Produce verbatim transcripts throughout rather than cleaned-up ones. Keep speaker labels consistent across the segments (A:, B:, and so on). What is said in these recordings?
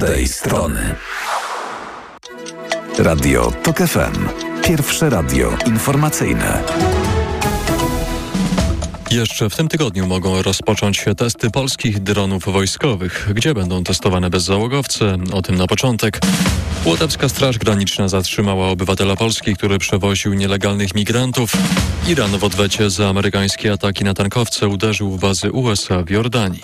A: tej strony. Radio Tok F M. Pierwsze radio informacyjne.
B: Jeszcze w tym tygodniu mogą rozpocząć się testy polskich dronów wojskowych. Gdzie będą testowane bezzałogowce? O tym na początek. Łotewska Straż Graniczna zatrzymała obywatela Polski, który przewoził nielegalnych migrantów. Iran w odwecie za amerykańskie ataki na tankowce uderzył w bazy U S A w Jordanii.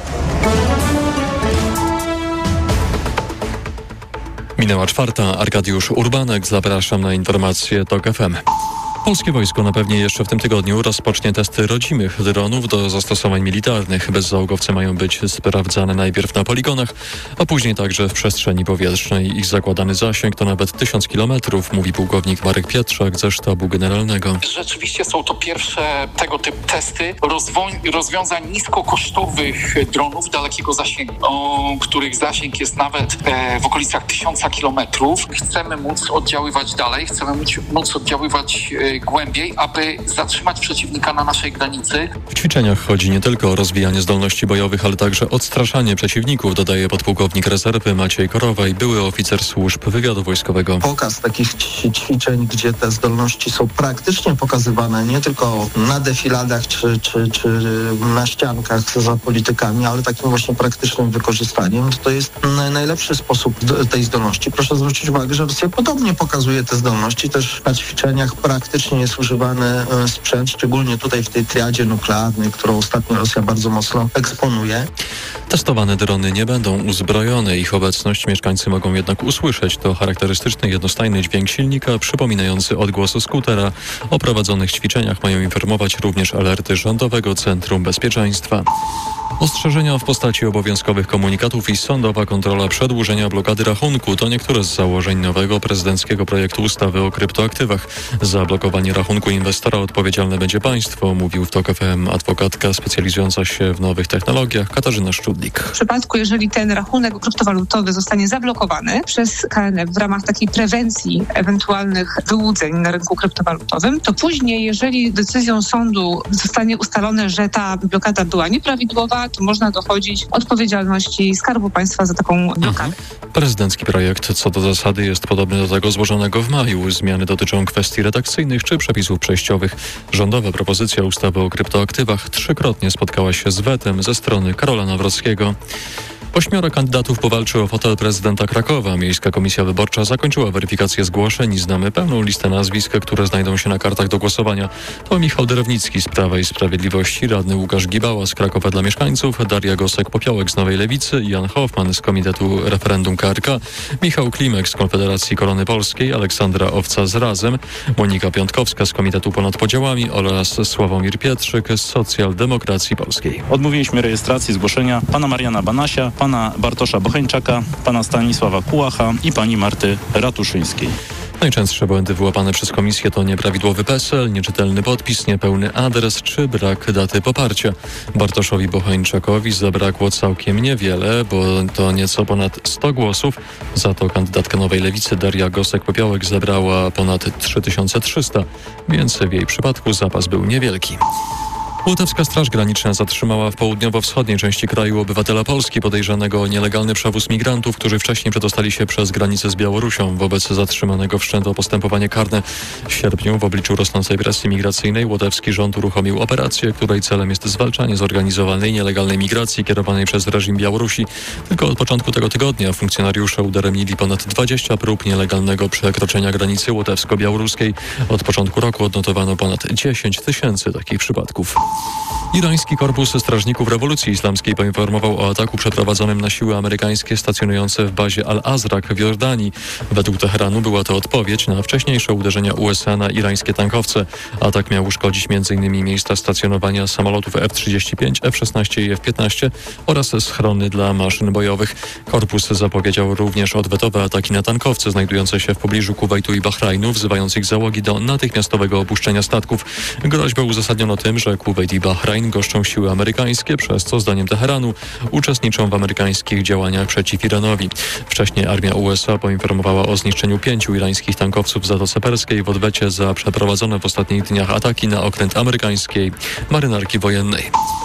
B: Minęła czwarta. Arkadiusz Urbanek. Zapraszam na informacje Tok F M. Polskie wojsko na pewnie jeszcze w tym tygodniu rozpocznie testy rodzimych dronów do zastosowań militarnych. Bezzałogowce mają być sprawdzane najpierw na poligonach, a później także w przestrzeni powietrznej. Ich zakładany zasięg to nawet tysiąc kilometrów, mówi pułkownik Marek Pietrzak ze Sztabu Generalnego.
C: Rzeczywiście są to pierwsze tego typu testy rozwo- rozwiązań niskokosztowych dronów dalekiego zasięgu, o których zasięg jest nawet e, w okolicach tysiąca kilometrów. Chcemy móc oddziaływać dalej, chcemy móc, móc oddziaływać e, głębiej, aby zatrzymać przeciwnika na naszej granicy.
B: W ćwiczeniach chodzi nie tylko o rozwijanie zdolności bojowych, ale także odstraszanie przeciwników, dodaje podpułkownik rezerwy Maciej Korowaj, były oficer służb wywiadu wojskowego.
D: Pokaz takich ćwiczeń, gdzie te zdolności są praktycznie pokazywane, nie tylko na defiladach czy, czy, czy na ściankach za politykami, ale takim właśnie praktycznym wykorzystaniem, to jest najlepszy sposób tej zdolności. Proszę zwrócić uwagę, że Rosja podobnie pokazuje te zdolności, też na ćwiczeniach praktycznie jest używany sprzęt, szczególnie tutaj w tej triadzie nuklearnej, którą ostatnio Rosja bardzo mocno eksponuje.
B: Testowane drony nie będą uzbrojone. Ich obecność mieszkańcy mogą jednak usłyszeć. To charakterystyczny, jednostajny dźwięk silnika, przypominający odgłos skutera. O prowadzonych ćwiczeniach mają informować również alerty Rządowego Centrum Bezpieczeństwa. Ostrzeżenia w postaci obowiązkowych komunikatów i sądowa kontrola przedłużenia blokady rachunku to niektóre z założeń nowego prezydenckiego projektu ustawy o kryptoaktywach. Za blokowanie rachunku inwestora odpowiedzialne będzie państwo, mówił w Tok F M adwokatka specjalizująca się w nowych technologiach Katarzyna Szczudlik.
E: W przypadku, jeżeli ten rachunek kryptowalutowy zostanie zablokowany przez K N F w ramach takiej prewencji ewentualnych wyłudzeń na rynku kryptowalutowym, to później, jeżeli decyzją sądu zostanie ustalone, że ta blokada była nieprawidłowa, to można dochodzić odpowiedzialności Skarbu Państwa za taką blokadę.
B: Mhm. Prezydencki projekt co do zasady jest podobny do tego złożonego w maju. Zmiany dotyczą kwestii redakcyjnych czy przepisów przejściowych. Rządowa propozycja ustawy o kryptoaktywach trzykrotnie spotkała się z wetem ze strony Karola Nawrockiego. Ośmioro kandydatów powalczy o fotel prezydenta Krakowa. Miejska Komisja Wyborcza zakończyła weryfikację zgłoszeń i znamy pełną listę nazwisk, które znajdą się na kartach do głosowania. To Michał Drewnicki z Prawa i Sprawiedliwości, radny Łukasz Gibała z Krakowa dla Mieszkańców, Daria Gosek-Popiołek z Nowej Lewicy, Jan Hoffman z Komitetu Referendum K R K, Michał Klimek z Konfederacji Korony Polskiej, Aleksandra Owca z Razem, Monika Piątkowska z Komitetu Ponad Podziałami oraz Sławomir Pietrzyk z Socjaldemokracji Polskiej.
F: Odmówiliśmy rejestracji zgłoszenia pana Mariana Banasia, pana Bartosza Bocheńczaka, pana Stanisława Kułacha i pani Marty Ratuszyńskiej.
B: Najczęstsze błędy wyłapane przez komisję to nieprawidłowy P E S E L, nieczytelny podpis, niepełny adres czy brak daty poparcia. Bartoszowi Bocheńczakowi zabrakło całkiem niewiele, bo to nieco ponad sto głosów. Za to kandydatka Nowej Lewicy Daria Gosek-Popiołek zebrała ponad trzy tysiące trzysta, więc w jej przypadku zapas był niewielki. Łotewska Straż Graniczna zatrzymała w południowo-wschodniej części kraju obywatela Polski podejrzanego o nielegalny przewóz migrantów, którzy wcześniej przedostali się przez granicę z Białorusią. Wobec zatrzymanego wszczęto postępowanie karne. W sierpniu w obliczu rosnącej presji migracyjnej łotewski rząd uruchomił operację, której celem jest zwalczanie zorganizowanej nielegalnej migracji kierowanej przez reżim Białorusi. Tylko od początku tego tygodnia funkcjonariusze udaremnili ponad dwadzieścia prób nielegalnego przekroczenia granicy łotewsko-białoruskiej. Od początku roku odnotowano ponad dziesięć tysięcy takich przypadków. Irański Korpus Strażników Rewolucji Islamskiej poinformował o ataku przeprowadzonym na siły amerykańskie stacjonujące w bazie Al-Azraq w Jordanii. Według Teheranu była to odpowiedź na wcześniejsze uderzenia U S A na irańskie tankowce. Atak miał uszkodzić między innymi miejsca stacjonowania samolotów F trzydzieści pięć, F szesnaście i F piętnaście oraz schrony dla maszyn bojowych. Korpus zapowiedział również odwetowe ataki na tankowce znajdujące się w pobliżu Kuwejtu i Bahrajnu, wzywając ich załogi do natychmiastowego opuszczenia statków. Groźbę uzasadniono tym, że Kuwejt i Bahrajn goszczą siły amerykańskie, przez co zdaniem Teheranu uczestniczą w amerykańskich działaniach przeciw Iranowi. Wcześniej armia U S A poinformowała o zniszczeniu pięciu irańskich tankowców w Zatoce Perskiej w odwecie za przeprowadzone w ostatnich dniach ataki na okręt amerykańskiej marynarki wojennej.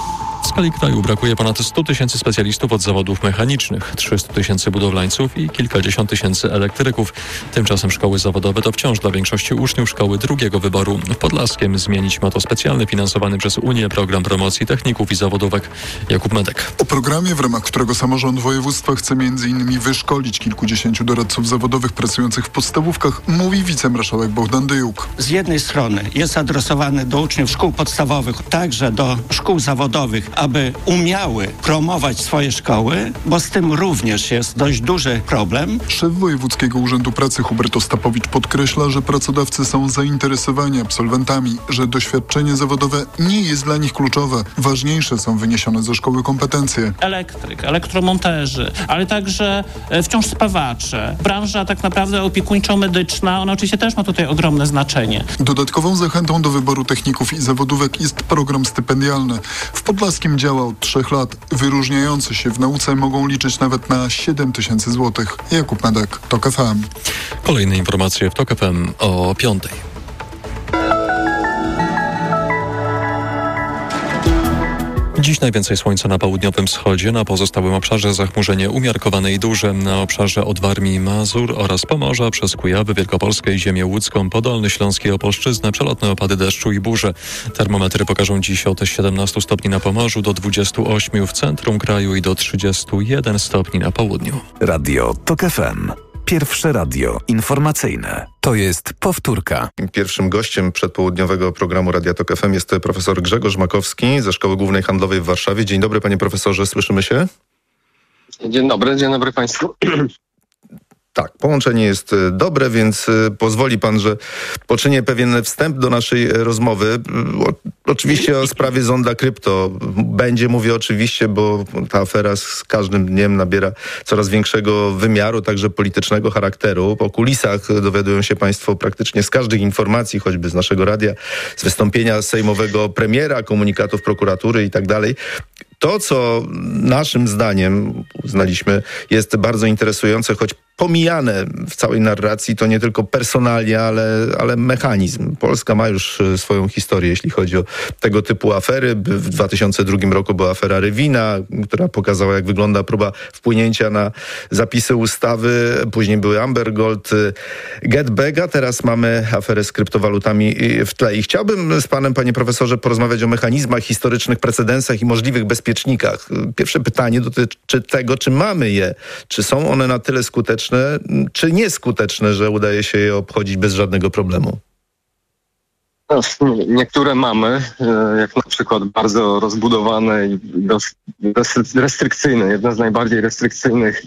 B: skali kraju brakuje ponad sto tysięcy specjalistów od zawodów mechanicznych, trzysta tysięcy budowlańców i kilkadziesiąt tysięcy elektryków. Tymczasem szkoły zawodowe to wciąż dla większości uczniów szkoły drugiego wyboru. W Podlaskiem zmienić ma to specjalny finansowany przez Unię program promocji techników i zawodówek. Jakub Medek.
G: O programie, w ramach którego samorząd województwa chce między innymi wyszkolić kilkudziesięciu doradców zawodowych pracujących w podstawówkach, mówi wicemarszałek Bogdan Dyjuk.
H: Z jednej strony jest adresowany do uczniów szkół podstawowych, także do szkół zawodowych, aby umiały promować swoje szkoły, bo z tym również jest dość duży problem.
G: Szef Wojewódzkiego Urzędu Pracy Hubert Ostapowicz podkreśla, że pracodawcy są zainteresowani absolwentami, że doświadczenie zawodowe nie jest dla nich kluczowe. Ważniejsze są wyniesione ze szkoły kompetencje.
I: Elektryk, elektromonterzy, ale także wciąż spawacze. Branża tak naprawdę opiekuńczo-medyczna, ona oczywiście też ma tutaj ogromne znaczenie.
G: Dodatkową zachętą do wyboru techników i zawodówek jest program stypendialny. W Podlaskim działa od trzech lat. Wyróżniający się w nauce mogą liczyć nawet na siedem tysięcy złotych. Jakub Medek, TOK F M.
B: Kolejne informacje w TOK F M o piątej. Dziś najwięcej słońca na południowym wschodzie, na pozostałym obszarze zachmurzenie umiarkowane i duże. Na obszarze od Warmii i Mazur oraz Pomorza przez Kujawy, Wielkopolskę i ziemię łódzką, Podolny, Śląski i Opolszczyznę przelotne opady deszczu i burze. Termometry pokażą dziś od siedemnastu stopni na Pomorzu do dwudziestu ośmiu w centrum kraju i do trzydziestu jeden stopni na południu.
A: Radio TOK F M. Pierwsze radio informacyjne. To jest powtórka.
J: Pierwszym gościem przedpołudniowego programu Radia TOK F M jest profesor Grzegorz Makowski ze Szkoły Głównej Handlowej w Warszawie. Dzień dobry, panie profesorze, słyszymy się?
K: Dzień dobry, dzień dobry państwu.
J: Tak, połączenie jest dobre, więc pozwoli pan, że poczynię pewien wstęp do naszej rozmowy. O, oczywiście o sprawie Zonda Krypto będzie, mówię oczywiście, bo ta afera z każdym dniem nabiera coraz większego wymiaru, także politycznego charakteru. Po kulisach dowiadują się państwo praktycznie z każdych informacji, choćby z naszego radia, z wystąpienia sejmowego premiera, komunikatów prokuratury i tak dalej. To, co naszym zdaniem uznaliśmy jest bardzo interesujące, choć pomijane w całej narracji, to nie tylko personalia, ale, ale mechanizm. Polska ma już swoją historię, jeśli chodzi o tego typu afery. W dwa tysiące drugim roku była afera Rywina, która pokazała, jak wygląda próba wpłynięcia na zapisy ustawy. Później były Amber Gold, GetBacka. Teraz mamy aferę z kryptowalutami w tle. I chciałbym z panem, panie profesorze, porozmawiać o mechanizmach, historycznych precedensach i możliwych bezpiecznikach. Pierwsze pytanie dotyczy tego, czy mamy je, czy są one na tyle skuteczne, czy nieskuteczne, że udaje się je obchodzić bez żadnego problemu?
K: No, niektóre mamy, jak na przykład bardzo rozbudowane i restrykcyjne, jedne z najbardziej restrykcyjnych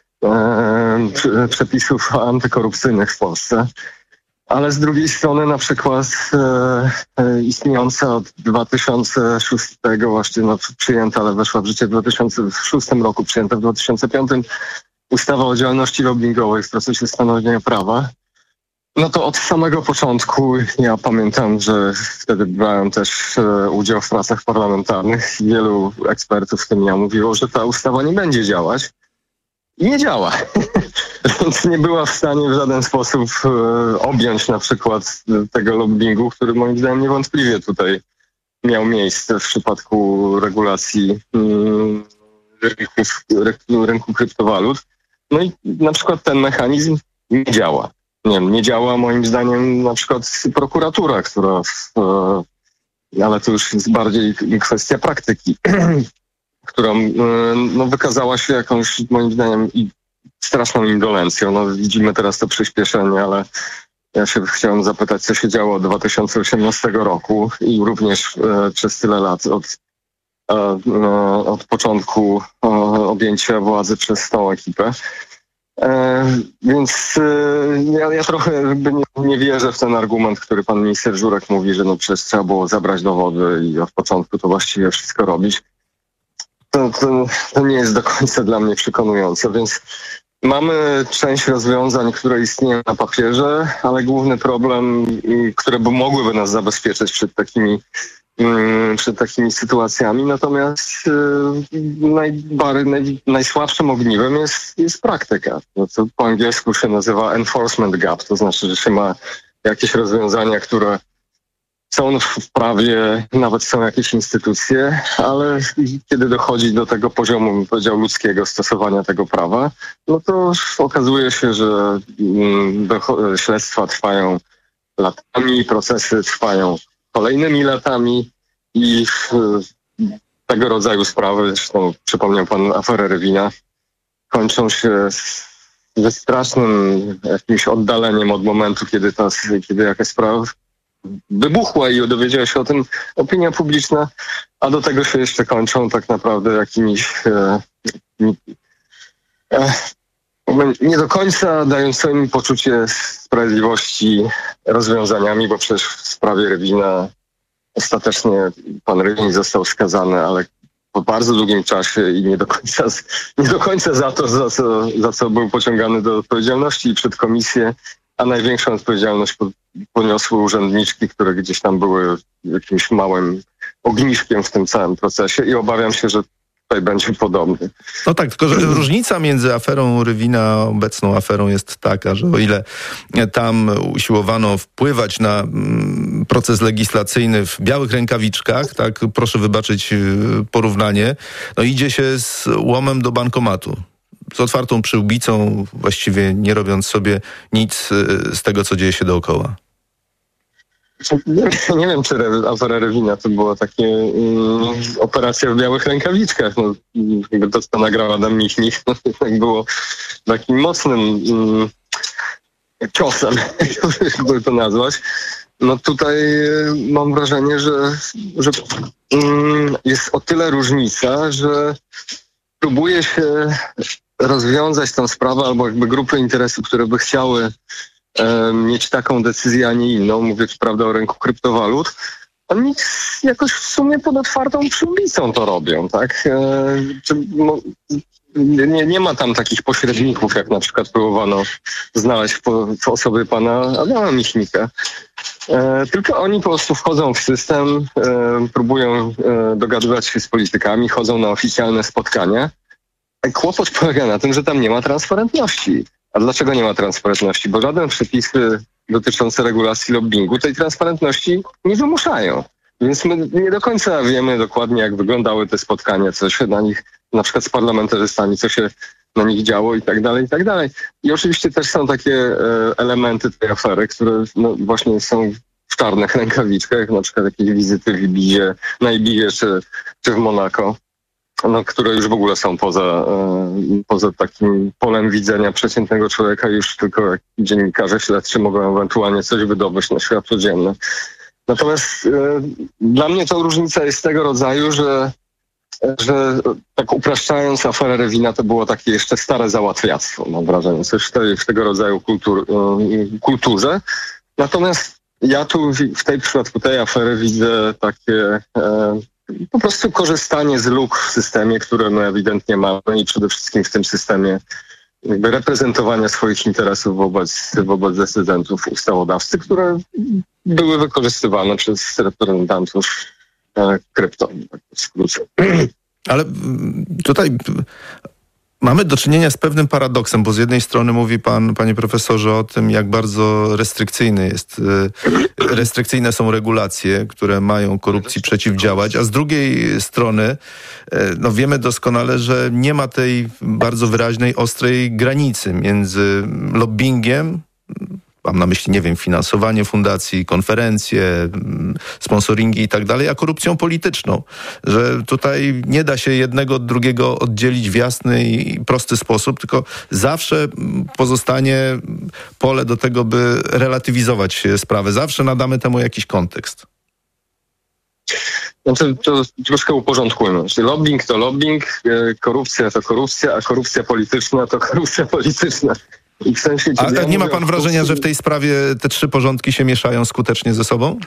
K: e, przepisów antykorupcyjnych w Polsce. Ale z drugiej strony na przykład e, istniejąca od dwa tysiące szóstego właśnie no, przyjęta, ale weszła w życie w dwa tysiące szóstym roku, przyjęta w dwa tysiące piątym ustawa o działalności lobbingowej w procesie stanowienia prawa. No to od samego początku, ja pamiętam, że wtedy brałem też e, udział w pracach parlamentarnych. Wielu ekspertów, w tym ja, mówiło, że ta ustawa nie będzie działać. I nie działa. Więc nie była w stanie w żaden sposób e, objąć na przykład tego lobbingu, który moim zdaniem niewątpliwie tutaj miał miejsce w przypadku regulacji mm, rynków, rynku kryptowalut. No i na przykład ten mechanizm nie działa. Nie, nie działa moim zdaniem na przykład prokuratura, która, e, ale to już jest bardziej kwestia praktyki, która e, no, wykazała się jakąś moim zdaniem i straszną indolencją. No, widzimy teraz to przyspieszenie, ale ja się chciałem zapytać, co się działo od dwa tysiące osiemnastego roku i również e, przez tyle lat od, e, e, od początku e, objęcia władzy przez tą ekipę. E, więc e, ja, ja trochę jakby nie, nie wierzę w ten argument, który pan minister Żurek mówi, że no przecież trzeba było zabrać dowody i od początku to właściwie wszystko robić. To, to, to nie jest do końca dla mnie przekonujące, więc mamy część rozwiązań, które istnieją na papierze, ale główny problem, które by mogłyby nas zabezpieczyć przed takimi przed takimi sytuacjami, natomiast najbardziej, naj, najsłabszym ogniwem jest, jest praktyka. No to po angielsku się nazywa enforcement gap, to znaczy, że się ma jakieś rozwiązania, które są w prawie, nawet są jakieś instytucje, ale kiedy dochodzi do tego poziomu, bym powiedział, ludzkiego stosowania tego prawa, no to okazuje się, że śledztwa trwają latami, procesy trwają kolejnymi latami i tego rodzaju sprawy, zresztą przypomniał pan aferę Rywina, kończą się ze strasznym jakimś oddaleniem od momentu, kiedy, ta, kiedy jakaś sprawa wybuchła i dowiedziała się o tym opinia publiczna, a do tego się jeszcze kończą tak naprawdę jakimiś e, e, nie do końca dającymi poczucie sprawiedliwości rozwiązaniami, bo przecież w sprawie Rywina ostatecznie pan Rywin został skazany, ale po bardzo długim czasie i nie do końca, nie do końca za to, za co, za co był pociągany do odpowiedzialności i przed komisję, a największą odpowiedzialność poniosły urzędniczki, które gdzieś tam były jakimś małym ogniszkiem w tym całym procesie i obawiam się, że tutaj będzie podobny.
J: No tak, tylko że różnica między aferą Rywina a obecną aferą jest taka, że o ile tam usiłowano wpływać na proces legislacyjny w białych rękawiczkach, tak, proszę wybaczyć porównanie, no idzie się z łomem do bankomatu. Z otwartą przyłbicą, właściwie nie robiąc sobie nic z tego, co dzieje się dookoła.
K: Nie, nie wiem, czy afera Rywina to była takie um, operacja w białych rękawiczkach. No, jakby to, co nagrał Adam Michnik, no, tak było takim mocnym um, ciosem, jakby to nazwać. No tutaj mam wrażenie, że, że um, jest o tyle różnica, że próbuje się rozwiązać tę sprawę albo jakby grupy interesów, które by chciały e, mieć taką decyzję, a nie inną. Mówię, co prawda, o rynku kryptowalut. Oni jakoś w sumie pod otwartą przyłbicą to robią, tak? E, czy, no, nie, nie ma tam takich pośredników, jak na przykład próbowano znaleźć w, w osobie pana Adama Michnika. E, tylko oni po prostu wchodzą w system, e, próbują e, dogadywać się z politykami, chodzą na oficjalne spotkania. Kłopot polega na tym, że tam nie ma transparentności. A dlaczego nie ma transparentności? Bo żadne przepisy dotyczące regulacji lobbingu tej transparentności nie wymuszają. Więc my nie do końca wiemy dokładnie, jak wyglądały te spotkania, co się na nich, na przykład z parlamentarzystami, co się na nich działo i tak dalej, i tak dalej. I oczywiście też są takie e, elementy tej afery, które no, właśnie są w czarnych rękawiczkach, jak na przykład jakieś wizyty w Ibizie, na Ibizie czy, czy w Monako. No, które już w ogóle są poza, e, poza takim polem widzenia przeciętnego człowieka, już tylko jak dziennikarze śledczy mogą ewentualnie coś wydobyć na światło dzienne. Natomiast e, dla mnie to różnica jest tego rodzaju, że, że tak upraszczając aferę Rywina, to było takie jeszcze stare załatwiactwo, mam wrażenie, coś w, tej, w tego rodzaju kultur, e, kulturze. Natomiast ja tu w, w tej przypadku tej afery widzę takie e, po prostu korzystanie z luk w systemie, które my ewidentnie mamy i przede wszystkim w tym systemie jakby reprezentowania swoich interesów wobec, wobec decydentów ustawodawcy, które były wykorzystywane przez reprezentantów e, krypto, tak w skrócie.
J: Ale tutaj mamy do czynienia z pewnym paradoksem, bo z jednej strony mówi pan, panie profesorze, o tym, jak bardzo restrykcyjny jest, restrykcyjne są regulacje, które mają korupcji przeciwdziałać, a z drugiej strony no wiemy doskonale, że nie ma tej bardzo wyraźnej, ostrej granicy między lobbingiem, mam na myśli, nie wiem, finansowanie fundacji, konferencje, sponsoringi i tak dalej, a korupcją polityczną. Że tutaj nie da się jednego od drugiego oddzielić w jasny i prosty sposób, tylko zawsze pozostanie pole do tego, by relatywizować sprawę. Zawsze nadamy temu jakiś kontekst.
K: Znaczy, to troszkę uporządkujmy. Czyli lobbying to lobbying, korupcja to korupcja, a korupcja polityczna to korupcja polityczna. I w sensie,
J: a ja nie ma pan wrażenia, że w tej sprawie te trzy porządki się mieszają skutecznie ze sobą?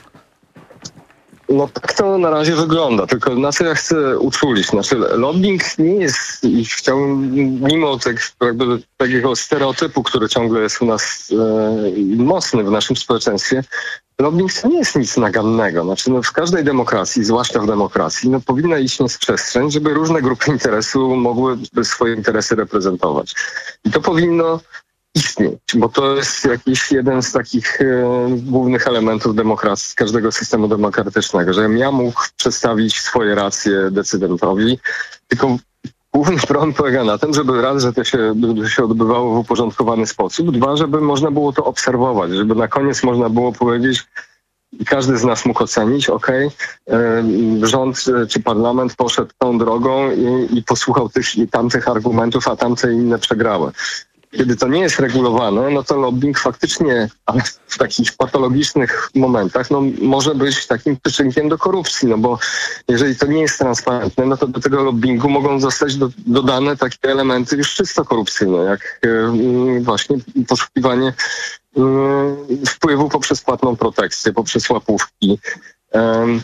K: No tak to na razie wygląda, tylko na co ja chcę uczulić. Znaczy lobbying nie jest, i chciałbym mimo tak, jakby takiego stereotypu, który ciągle jest u nas e, mocny w naszym społeczeństwie, lobbying to nie jest nic nagannego. Znaczy no, w każdej demokracji, zwłaszcza w demokracji, no, powinna istnieć przestrzeń, żeby różne grupy interesu mogły swoje interesy reprezentować. I to powinno istnieć, bo to jest jakiś jeden z takich e, głównych elementów demokracji, każdego systemu demokratycznego, żebym ja mógł przedstawić swoje racje decydentowi, tylko główny problem polega na tym, żeby raz, że to się, żeby się odbywało w uporządkowany sposób, dwa, żeby można było to obserwować, żeby na koniec można było powiedzieć, i każdy z nas mógł ocenić, okej, okay, rząd czy parlament poszedł tą drogą i, i posłuchał tych i tamtych argumentów, a tamte inne przegrały. Kiedy to nie jest regulowane, no to lobbying faktycznie, ale w takich patologicznych momentach, no może być takim przyczynkiem do korupcji, no bo jeżeli to nie jest transparentne, no to do tego lobbingu mogą zostać do, dodane takie elementy już czysto korupcyjne, jak yy, właśnie poszukiwanie yy, wpływu poprzez płatną protekcję, poprzez łapówki. Yy,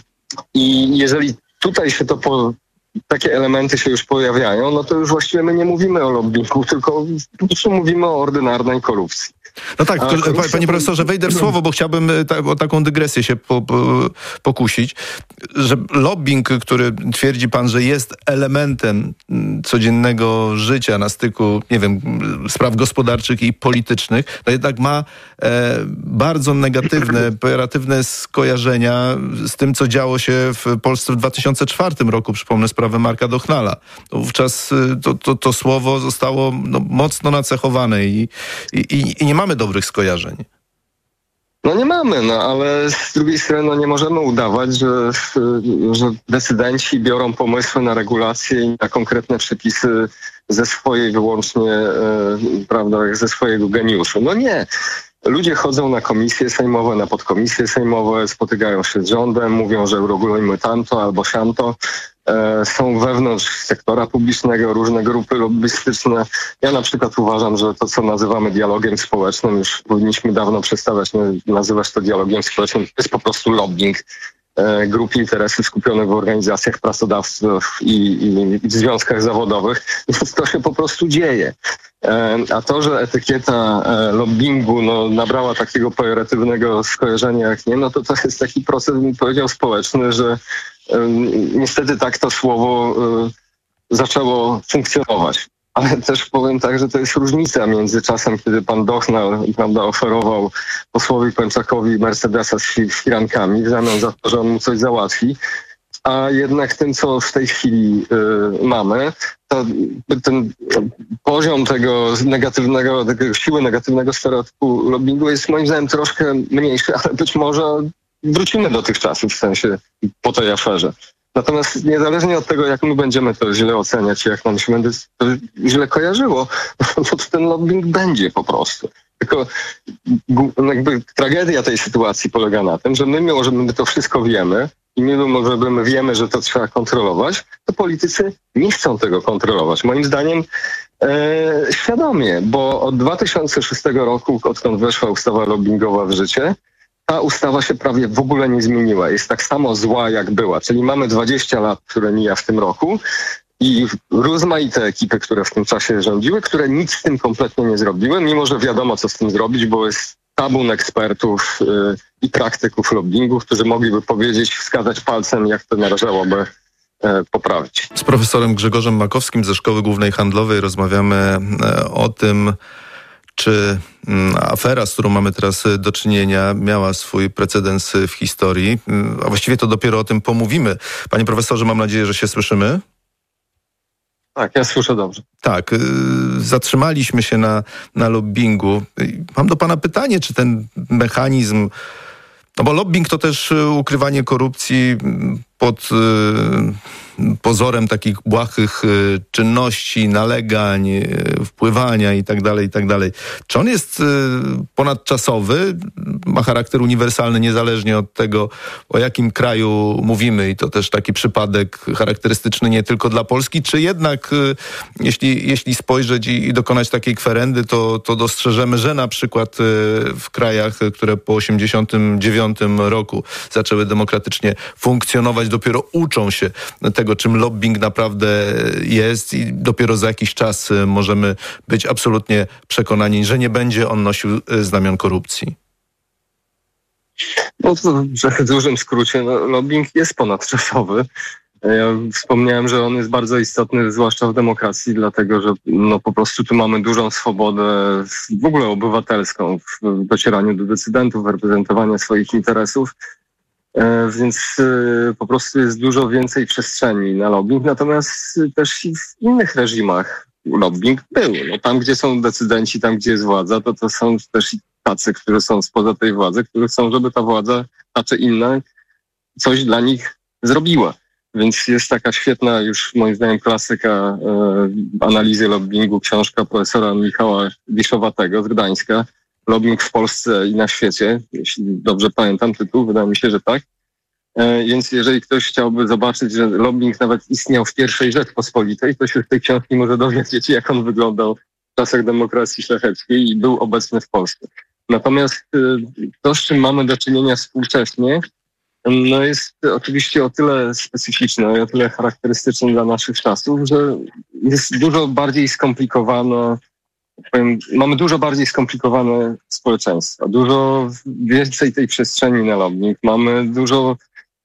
K: I jeżeli tutaj się to po takie elementy się już pojawiają, no to już właściwie my nie mówimy o lobbingu, tylko po prostu mówimy o ordynarnej korupcji.
J: No tak, A, korupcja... panie profesorze, wejdę w słowo, bo chciałbym ta, o taką dygresję się po, po, pokusić, że lobbying, który twierdzi pan, że jest elementem codziennego życia na styku, nie wiem, spraw gospodarczych i politycznych, to jednak ma e, bardzo negatywne, pejoratywne skojarzenia z tym, co działo się w Polsce w dwa tysiące czwartym roku, przypomnę sprawę Marka Dochnala. To wówczas to, to, to słowo zostało no, mocno nacechowane i, i, i nie mamy dobrych skojarzeń.
K: No nie mamy, no ale z drugiej strony no, nie możemy udawać, że, że decydenci biorą pomysły na regulacje i na konkretne przepisy ze swojej wyłącznie, e, prawda, ze swojego geniuszu. No nie. Ludzie chodzą na komisje sejmowe, na podkomisje sejmowe, spotykają się z rządem, mówią, że regulujmy tamto albo siamto. E, są wewnątrz sektora publicznego różne grupy lobbystyczne. Ja na przykład uważam, że to, co nazywamy dialogiem społecznym, już powinniśmy dawno przestawać nazywać to dialogiem społecznym. To jest po prostu lobbying e, grup interesów skupionych w organizacjach pracodawców i, i, i w związkach zawodowych. Więc to się po prostu dzieje. A to, że etykieta lobbingu no, nabrała takiego pejoratywnego skojarzenia jak nie, no to to jest taki proces, bym powiedział, społeczny, że um, niestety tak to słowo um, zaczęło funkcjonować. Ale też powiem tak, że to jest różnica między czasem, kiedy pan Dochnal, prawda, oferował posłowi Pęczakowi Mercedesa z firankami w zamian za to, że on mu coś załatwi, a jednak tym, co w tej chwili y, mamy, to ten poziom tego negatywnego, tego siły negatywnego stereotypu lobbingu jest moim zdaniem troszkę mniejszy, ale być może wrócimy do tych czasów w sensie po tej aferze. Natomiast niezależnie od tego, jak my będziemy to źle oceniać, jak nam się będzie to źle kojarzyło, to ten lobbying będzie po prostu. Tylko jakby tragedia tej sytuacji polega na tym, że my, mimo że my to wszystko wiemy, i mimo, że my wiemy, że to trzeba kontrolować, to politycy nie chcą tego kontrolować. Moim zdaniem e, świadomie, bo od dwa tysiące szóstego roku, odkąd weszła ustawa lobbingowa w życie, ta ustawa się prawie w ogóle nie zmieniła. Jest tak samo zła, jak była. Czyli mamy dwadzieścia lat, które mija w tym roku i rozmaite ekipy, które w tym czasie rządziły, które nic z tym kompletnie nie zrobiły, mimo że wiadomo, co z tym zrobić, bo jest tabun ekspertów yy, i praktyków lobbingu, którzy mogliby powiedzieć, wskazać palcem, jak to należałoby yy, poprawić.
J: Z profesorem Grzegorzem Makowskim ze Szkoły Głównej Handlowej rozmawiamy yy, o tym, czy yy, afera, z którą mamy teraz do czynienia, miała swój precedens w historii, yy, a właściwie to dopiero o tym pomówimy. Panie profesorze, mam nadzieję, że się słyszymy.
K: Tak, ja słyszę dobrze.
J: Tak, y, zatrzymaliśmy się na, na lobbingu. Mam do pana pytanie, czy ten mechanizm, no bo lobbying to też ukrywanie korupcji pod y, pozorem takich błahych y, czynności, nalegań, y, wpływania i tak dalej, i tak dalej. Czy on jest y, ponadczasowy, ma charakter uniwersalny niezależnie od tego, o jakim kraju mówimy i to też taki przypadek charakterystyczny nie tylko dla Polski, czy jednak y, jeśli, jeśli spojrzeć i, i dokonać takiej kwerendy, to, to dostrzeżemy, że na przykład y, w krajach, które po osiemdziesiątym dziewiątym roku zaczęły demokratycznie funkcjonować, dopiero uczą się tego, czym lobbying naprawdę jest i dopiero za jakiś czas możemy być absolutnie przekonani, że nie będzie on nosił znamion korupcji.
K: No to w dużym skrócie, no, lobbying jest ponadczasowy. Ja wspomniałem, że on jest bardzo istotny, zwłaszcza w demokracji, dlatego że no, po prostu tu mamy dużą swobodę w ogóle obywatelską w docieraniu do decydentów, w reprezentowaniu swoich interesów, e, więc e, po prostu jest dużo więcej przestrzeni na lobbying, natomiast też i w innych reżimach lobbying był. No, tam, gdzie są decydenci, tam, gdzie jest władza, to to są też i tacy, którzy są spoza tej władzy, którzy chcą, żeby ta władza, ta czy inna, coś dla nich zrobiła. Więc jest taka świetna już moim zdaniem klasyka e, analizy lobbingu, książka profesora Michała Wiszowatego z Gdańska, Lobbying w Polsce i na świecie, jeśli dobrze pamiętam tytuł, wydaje mi się, że tak. E, więc jeżeli ktoś chciałby zobaczyć, że lobbying nawet istniał w pierwszej Rzeczpospolitej, to się z tej książki może dowiedzieć, jak on wyglądał w czasach demokracji szlacheckiej i był obecny w Polsce. Natomiast e, to, z czym mamy do czynienia współcześnie, no jest oczywiście o tyle specyficzne i o tyle charakterystyczne dla naszych czasów, że jest dużo bardziej skomplikowane, powiem, mamy dużo bardziej skomplikowane społeczeństwa, dużo więcej tej przestrzeni na lobbying, mamy dużo,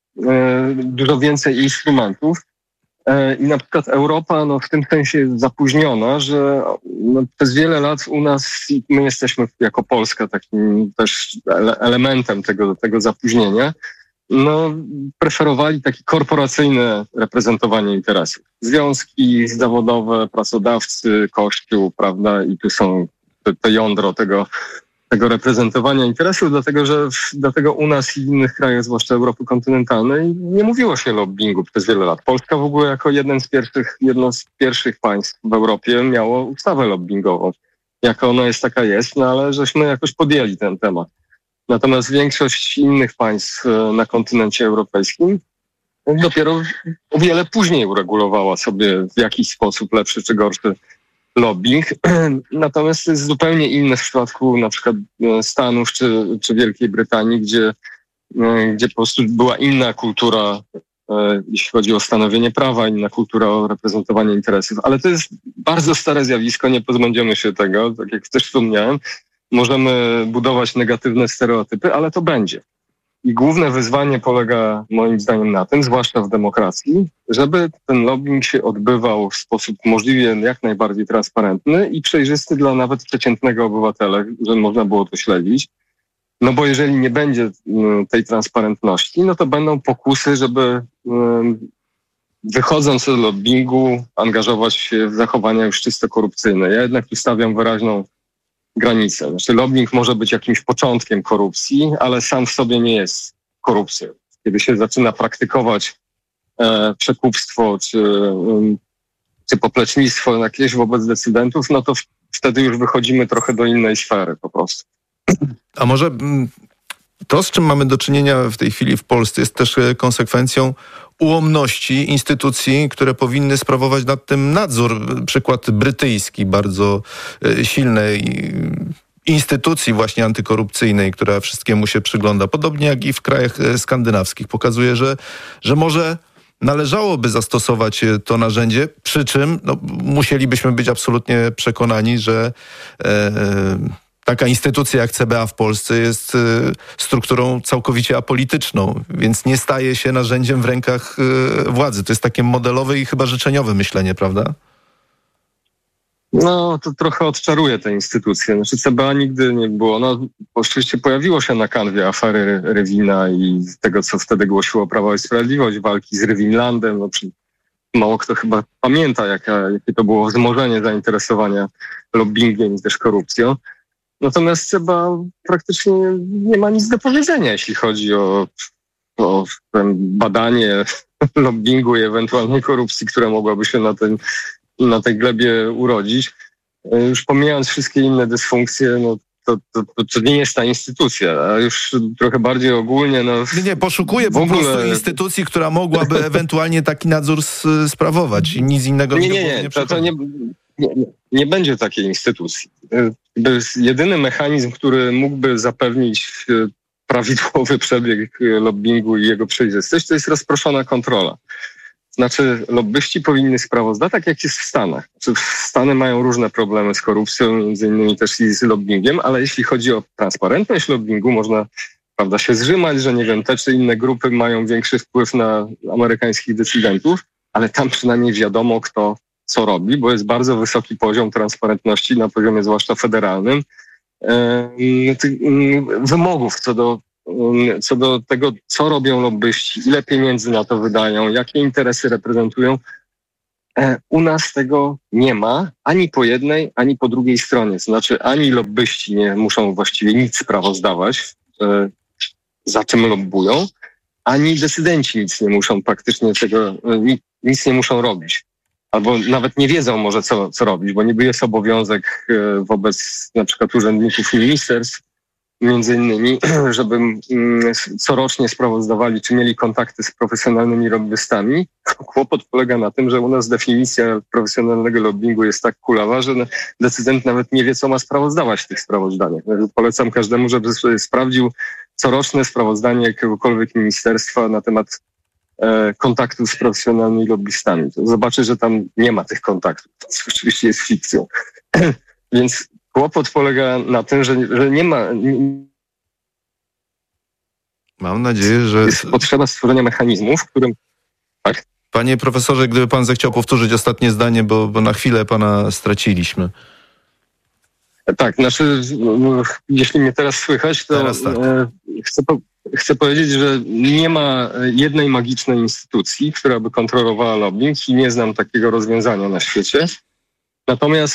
K: e, dużo więcej instrumentów e, i na przykład Europa no, w tym sensie jest zapóźniona, że no, przez wiele lat u nas, my jesteśmy jako Polska takim też elementem tego, tego zapóźnienia, no, preferowali takie korporacyjne reprezentowanie interesów. Związki zawodowe, pracodawcy, Kościół, prawda, i tu są to, to jądro tego, tego reprezentowania interesów, dlatego że w, dlatego u nas i w innych krajach, zwłaszcza Europy kontynentalnej, nie mówiło się o lobbingu przez wiele lat. Polska w ogóle jako jeden z pierwszych, jedno z pierwszych państw w Europie miało ustawę lobbingową. Jaka ona jest, taka jest, no ale żeśmy jakoś podjęli ten temat. Natomiast większość innych państw na kontynencie europejskim dopiero o wiele później uregulowała sobie w jakiś sposób lepszy czy gorszy lobbying. Natomiast to jest zupełnie inne w przypadku na przykład Stanów czy, czy Wielkiej Brytanii, gdzie, gdzie po prostu była inna kultura, jeśli chodzi o stanowienie prawa, inna kultura o reprezentowanie interesów. Ale to jest bardzo stare zjawisko, nie pozbędziemy się tego, tak jak też wspomniałem. Możemy budować negatywne stereotypy, ale to będzie. I główne wyzwanie polega moim zdaniem na tym, zwłaszcza w demokracji, żeby ten lobbying się odbywał w sposób możliwie jak najbardziej transparentny i przejrzysty dla nawet przeciętnego obywatela, żeby można było to śledzić. No bo jeżeli nie będzie tej transparentności, no to będą pokusy, żeby wychodząc z lobbingu angażować się w zachowania już czysto korupcyjne. Ja jednak tu stawiam wyraźną granicę. Znaczy lobbying może być jakimś początkiem korupcji, ale sam w sobie nie jest korupcją. Kiedy się zaczyna praktykować e, przekupstwo czy, um, czy poplecznictwo jakieś wobec decydentów, no to w, wtedy już wychodzimy trochę do innej sfery po prostu.
J: A może to, z czym mamy do czynienia w tej chwili w Polsce, jest też konsekwencją ułomności instytucji, które powinny sprawować nad tym nadzór. Przykład brytyjski, bardzo silnej instytucji właśnie antykorupcyjnej, która wszystkiemu się przygląda. Podobnie jak i w krajach skandynawskich. Pokazuje, że, że może należałoby zastosować to narzędzie, przy czym no, musielibyśmy być absolutnie przekonani, że e, taka instytucja jak C B A w Polsce jest y, strukturą całkowicie apolityczną, więc nie staje się narzędziem w rękach y, władzy. To jest takie modelowe i chyba życzeniowe myślenie, prawda?
K: No, to trochę odczaruje tę instytucję. Znaczy C B A nigdy nie było. No, oczywiście pojawiło się na kanwie afery Rewina i tego, co wtedy głosiło Prawo i Sprawiedliwość, walki z Rewinlandem. No, mało kto chyba pamięta, jaka, jakie to było wzmożenie zainteresowania lobbingiem i też korupcją. Natomiast C B A praktycznie nie ma nic do powiedzenia, jeśli chodzi o, o badanie lobbingu i ewentualnej korupcji, która mogłaby się na, ten, na tej glebie urodzić. Już pomijając wszystkie inne dysfunkcje, no to, to, to, to nie jest ta instytucja, a już trochę bardziej ogólnie... No,
J: nie, nie, poszukuję po ogóle... prostu instytucji, która mogłaby ewentualnie taki nadzór sprawować i nic innego
K: nie, nie, nie, nie to, to nie... Nie, nie, nie będzie takiej instytucji. Jedyny mechanizm, który mógłby zapewnić prawidłowy przebieg lobbingu i jego przejrzystość, to jest rozproszona kontrola. Znaczy lobbyści powinny sprawozdać, tak jak jest w Stanach. Znaczy, Stany mają różne problemy z korupcją, między innymi też i z lobbingiem, ale jeśli chodzi o transparentność lobbingu, można prawda, się zrzymać, że nie wiem, te czy inne grupy mają większy wpływ na amerykańskich decydentów, ale tam przynajmniej wiadomo, kto co robi, bo jest bardzo wysoki poziom transparentności na poziomie zwłaszcza federalnym, wymogów co do, co do tego, co robią lobbyści, ile pieniędzy na to wydają, jakie interesy reprezentują. U nas tego nie ma ani po jednej, ani po drugiej stronie. To znaczy ani lobbyści nie muszą właściwie nic sprawozdawać, za czym lobbują, ani decydenci nic nie muszą praktycznie tego, nic nie muszą robić. Albo nawet nie wiedzą może co, co robić, bo niby jest obowiązek wobec na przykład urzędników ministerstw, między innymi, żeby corocznie sprawozdawali, czy mieli kontakty z profesjonalnymi lobbystami. Kłopot polega na tym, że u nas definicja profesjonalnego lobbingu jest tak kulawa, że decydent nawet nie wie, co ma sprawozdawać w tych sprawozdaniach. Polecam każdemu, żeby sobie sprawdził coroczne sprawozdanie jakiegokolwiek ministerstwa na temat e, kontaktów z profesjonalnymi lobbystami. To zobaczy, że tam nie ma tych kontaktów. To oczywiście jest fikcją. Więc kłopot polega na tym, że, że nie ma... Nie,
J: Mam nadzieję, że...
K: Jest potrzeba stworzenia mechanizmu, w którym... Tak?
J: Panie profesorze, gdyby pan zechciał powtórzyć ostatnie zdanie, bo, bo na chwilę pana straciliśmy.
K: Tak, znaczy, jeśli mnie teraz słychać, to
J: teraz tak.
K: chcę, po, chcę powiedzieć, że nie ma jednej magicznej instytucji, która by kontrolowała lobbying i nie znam takiego rozwiązania na świecie. Natomiast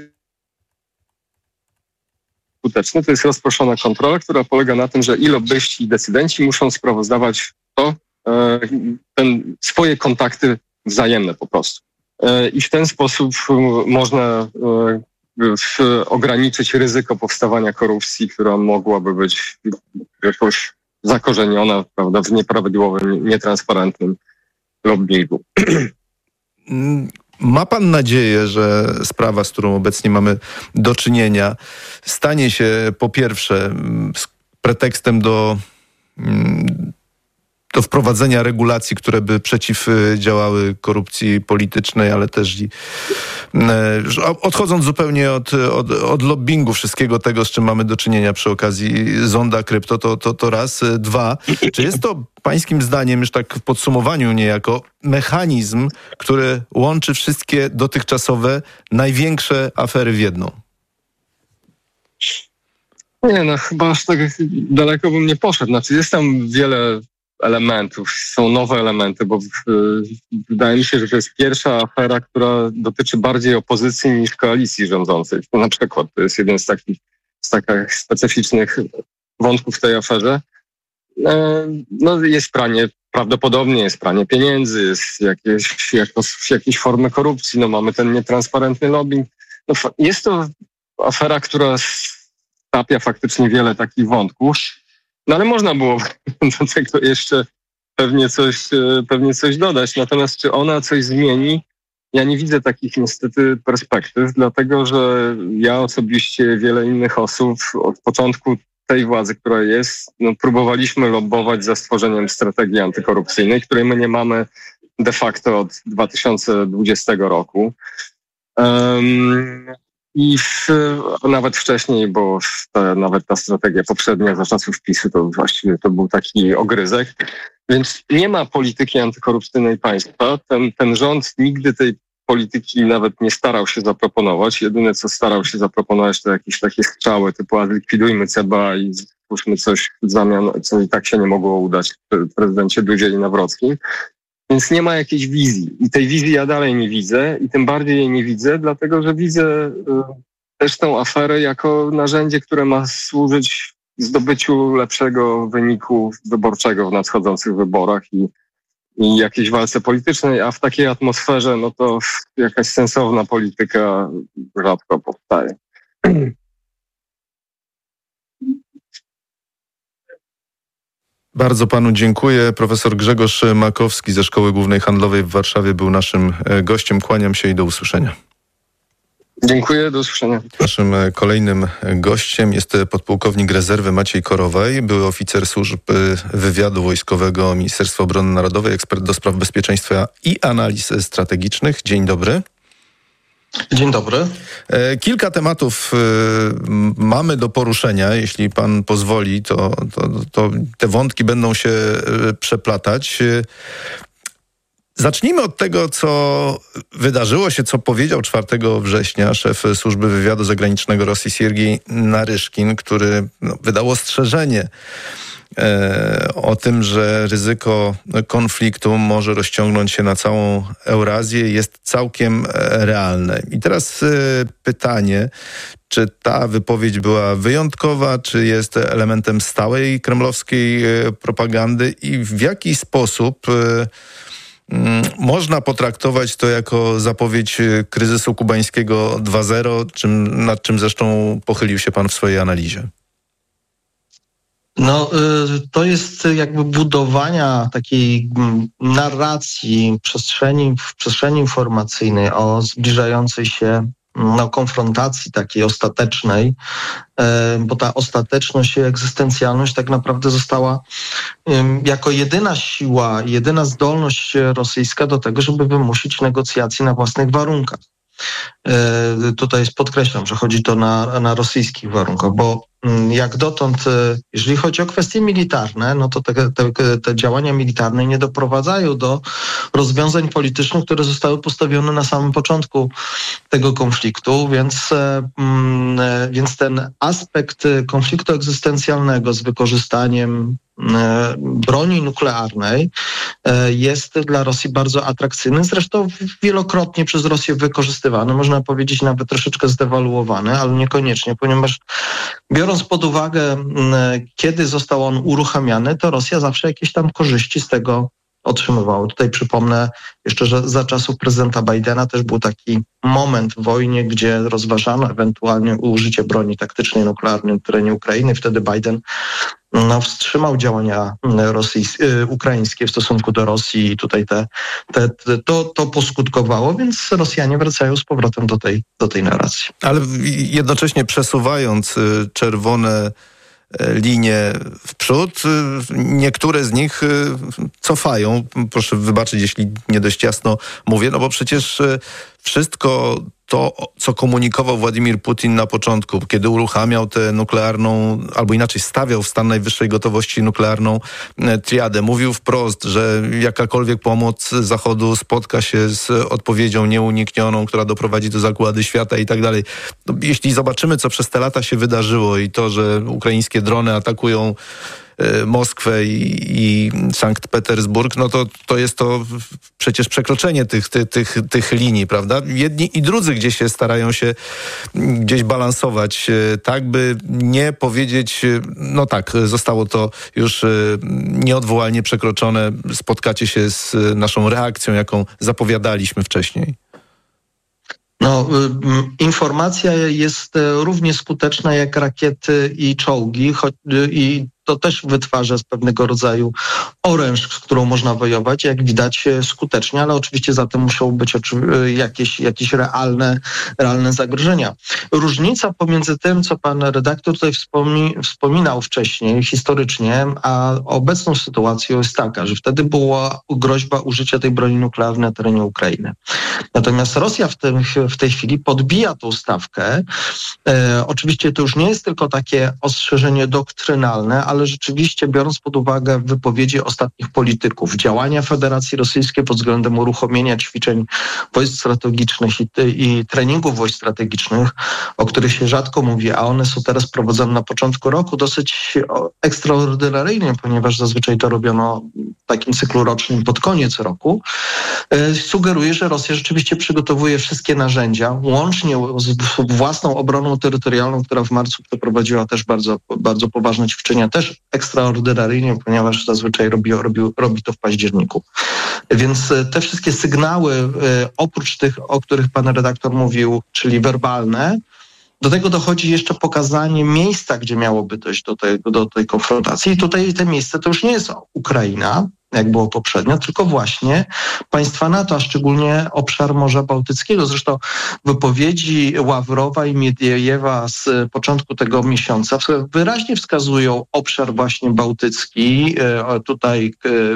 K: skuteczny to jest rozproszona kontrola, która polega na tym, że i lobbyści, i decydenci muszą sprawozdawać to, ten, swoje kontakty wzajemne po prostu. I w ten sposób można w, ograniczyć ryzyko powstawania korupcji, która mogłaby być jakoś zakorzeniona, prawda, w nieprawidłowym, nietransparentnym lobbingu.
J: Ma pan nadzieję, że sprawa, z którą obecnie mamy do czynienia, stanie się po pierwsze pretekstem do, do wprowadzenia regulacji, które by przeciwdziałały korupcji politycznej, ale też i odchodząc zupełnie od, od, od lobbingu, wszystkiego tego, z czym mamy do czynienia przy okazji zonda krypto, to, to, to raz. Dwa, czy jest to pańskim zdaniem, już tak w podsumowaniu niejako, mechanizm, który łączy wszystkie dotychczasowe największe afery w jedną?
K: Nie, no chyba aż tak daleko bym nie poszedł. Znaczy jest tam wiele elementów, są nowe elementy, bo w, wydaje mi się, że to jest pierwsza afera, która dotyczy bardziej opozycji niż koalicji rządzącej. To na przykład to jest jeden z takich, z takich specyficznych wątków w tej aferze. No jest pranie, prawdopodobnie jest pranie pieniędzy, jest jakieś, jakieś, jakieś formy korupcji, no mamy ten nietransparentny lobbying. No, jest to afera, która stapia faktycznie wiele takich wątków. No ale można było do tego jeszcze pewnie coś, pewnie coś dodać. Natomiast czy ona coś zmieni? Ja nie widzę takich niestety perspektyw, dlatego że ja osobiście, wiele innych osób od początku tej władzy, która jest, no, próbowaliśmy lobbować za stworzeniem strategii antykorupcyjnej, której my nie mamy de facto od dwa tysiące dwudziestego roku. Um, I w, nawet wcześniej, bo ta, nawet ta strategia poprzednia za czasów PiSu to właściwie to był taki ogryzek. Więc nie ma polityki antykorupcyjnej państwa. Ten, ten rząd nigdy tej polityki nawet nie starał się zaproponować. Jedyne, co starał się zaproponować, to jakieś takie strzały typu a zlikwidujmy C B A i stwórzmy coś w zamian, co i tak się nie mogło udać prezydencie Dudzie i Nawrockim. Więc nie ma jakiejś wizji. I tej wizji ja dalej nie widzę i tym bardziej jej nie widzę, dlatego że widzę y, też tą aferę jako narzędzie, które ma służyć zdobyciu lepszego wyniku wyborczego w nadchodzących wyborach i, i jakiejś walce politycznej, a w takiej atmosferze no to jakaś sensowna polityka rzadko powstaje.
J: Bardzo panu dziękuję. Profesor Grzegorz Makowski ze Szkoły Głównej Handlowej w Warszawie był naszym gościem. Kłaniam się i do usłyszenia.
K: Dziękuję, do usłyszenia.
J: Naszym kolejnym gościem jest podpułkownik rezerwy Maciej Korowaj, były oficer służb wywiadu wojskowego Ministerstwa Obrony Narodowej, ekspert do spraw bezpieczeństwa i analiz strategicznych. Dzień dobry.
D: Dzień dobry.
J: Kilka tematów mamy do poruszenia. Jeśli pan pozwoli, to, to, to te wątki będą się przeplatać. Zacznijmy od tego, co wydarzyło się, co powiedział czwartego września szef Służby Wywiadu Zagranicznego Rosji Siergiej Naryszkin, który no, wydał ostrzeżenie e, o tym, że ryzyko konfliktu może rozciągnąć się na całą Eurazję, jest całkiem realne. I teraz e, pytanie, czy ta wypowiedź była wyjątkowa, czy jest elementem stałej kremlowskiej e, propagandy i w jaki sposób e, można potraktować to jako zapowiedź kryzysu kubańskiego dwa zero, czym, nad czym zresztą pochylił się pan w swojej analizie.
D: No, to jest jakby budowania takiej narracji przestrzeni, w przestrzeni informacyjnej o zbliżającej się no, konfrontacji takiej ostatecznej, bo ta ostateczność i egzystencjalność tak naprawdę została jako jedyna siła, jedyna zdolność rosyjska do tego, żeby wymusić negocjacje na własnych warunkach. Tutaj podkreślam, że chodzi to na, na rosyjskich warunkach, bo jak dotąd, jeżeli chodzi o kwestie militarne, no to te, te, te działania militarne nie doprowadzają do rozwiązań politycznych, które zostały postawione na samym początku tego konfliktu, więc, więc ten aspekt konfliktu egzystencjalnego z wykorzystaniem broni nuklearnej jest dla Rosji bardzo atrakcyjny, zresztą wielokrotnie przez Rosję wykorzystywany, można powiedzieć nawet troszeczkę zdewaluowany, ale niekoniecznie, ponieważ biorąc pod uwagę, kiedy został on uruchamiany, to Rosja zawsze jakieś tam korzyści z tego otrzymywała. Tutaj przypomnę jeszcze, że za czasów prezydenta Bidena też był taki moment w wojnie, gdzie rozważano ewentualnie użycie broni taktycznej nuklearnej na terenie Ukrainy. Wtedy Biden no, wstrzymał działania rosyjskie, ukraińskie w stosunku do Rosji i tutaj te, te, te, to, to poskutkowało, więc Rosjanie wracają z powrotem do tej, do tej narracji.
J: Ale jednocześnie przesuwając czerwone linie w przód, niektóre z nich cofają. Proszę wybaczyć, jeśli nie dość jasno mówię, no bo przecież wszystko to, co komunikował Władimir Putin na początku, kiedy uruchamiał tę nuklearną, albo inaczej stawiał w stan najwyższej gotowości nuklearną triadę. Mówił wprost, że jakakolwiek pomoc Zachodu spotka się z odpowiedzią nieuniknioną, która doprowadzi do zagłady świata i tak dalej. Jeśli zobaczymy, co przez te lata się wydarzyło i to, że ukraińskie drony atakują Moskwę i, i Sankt Petersburg, no to, to jest to przecież przekroczenie tych, tych, tych, tych linii, prawda? Jedni i drudzy gdzieś się starają się gdzieś balansować, tak by nie powiedzieć, no tak, zostało to już nieodwołalnie przekroczone, spotkacie się z naszą reakcją, jaką zapowiadaliśmy wcześniej.
D: No, informacja jest równie skuteczna jak rakiety i czołgi, choć, i to też wytwarza z pewnego rodzaju oręż, z którą można wojować, jak widać skutecznie, ale oczywiście za tym muszą być jakieś, jakieś realne, realne zagrożenia. Różnica pomiędzy tym, co pan redaktor tutaj wspomni, wspominał wcześniej, historycznie, a obecną sytuacją jest taka, że wtedy była groźba użycia tej broni nuklearnej na terenie Ukrainy. Natomiast Rosja w, tym, w tej chwili podbija tą stawkę. E, oczywiście to już nie jest tylko takie ostrzeżenie doktrynalne, ale rzeczywiście biorąc pod uwagę wypowiedzi ostatnich polityków, działania Federacji Rosyjskiej pod względem uruchomienia ćwiczeń wojsk strategicznych i, i treningów wojsk strategicznych, o których się rzadko mówi, a one są teraz prowadzone na początku roku, dosyć ekstraordynaryjnie, ponieważ zazwyczaj to robiono w takim cyklu rocznym pod koniec roku, e, sugeruje, że Rosja rzeczywiście przygotowuje wszystkie narzędzia, łącznie z własną obroną terytorialną, która w marcu przeprowadziła też bardzo, bardzo poważne ćwiczenia, też ekstraordynaryjnie, ponieważ zazwyczaj robi, robi, robi to w październiku. Więc te wszystkie sygnały, oprócz tych, o których pan redaktor mówił, czyli werbalne, do tego dochodzi jeszcze pokazanie miejsca, gdzie miałoby dojść do tej, do tej konfrontacji. I tutaj te miejsce to już nie jest Ukraina, jak było poprzednio, tylko właśnie państwa NATO, a szczególnie obszar Morza Bałtyckiego. Zresztą wypowiedzi Ławrowa i Miediejewa z początku tego miesiąca wyraźnie wskazują obszar właśnie bałtycki. Tutaj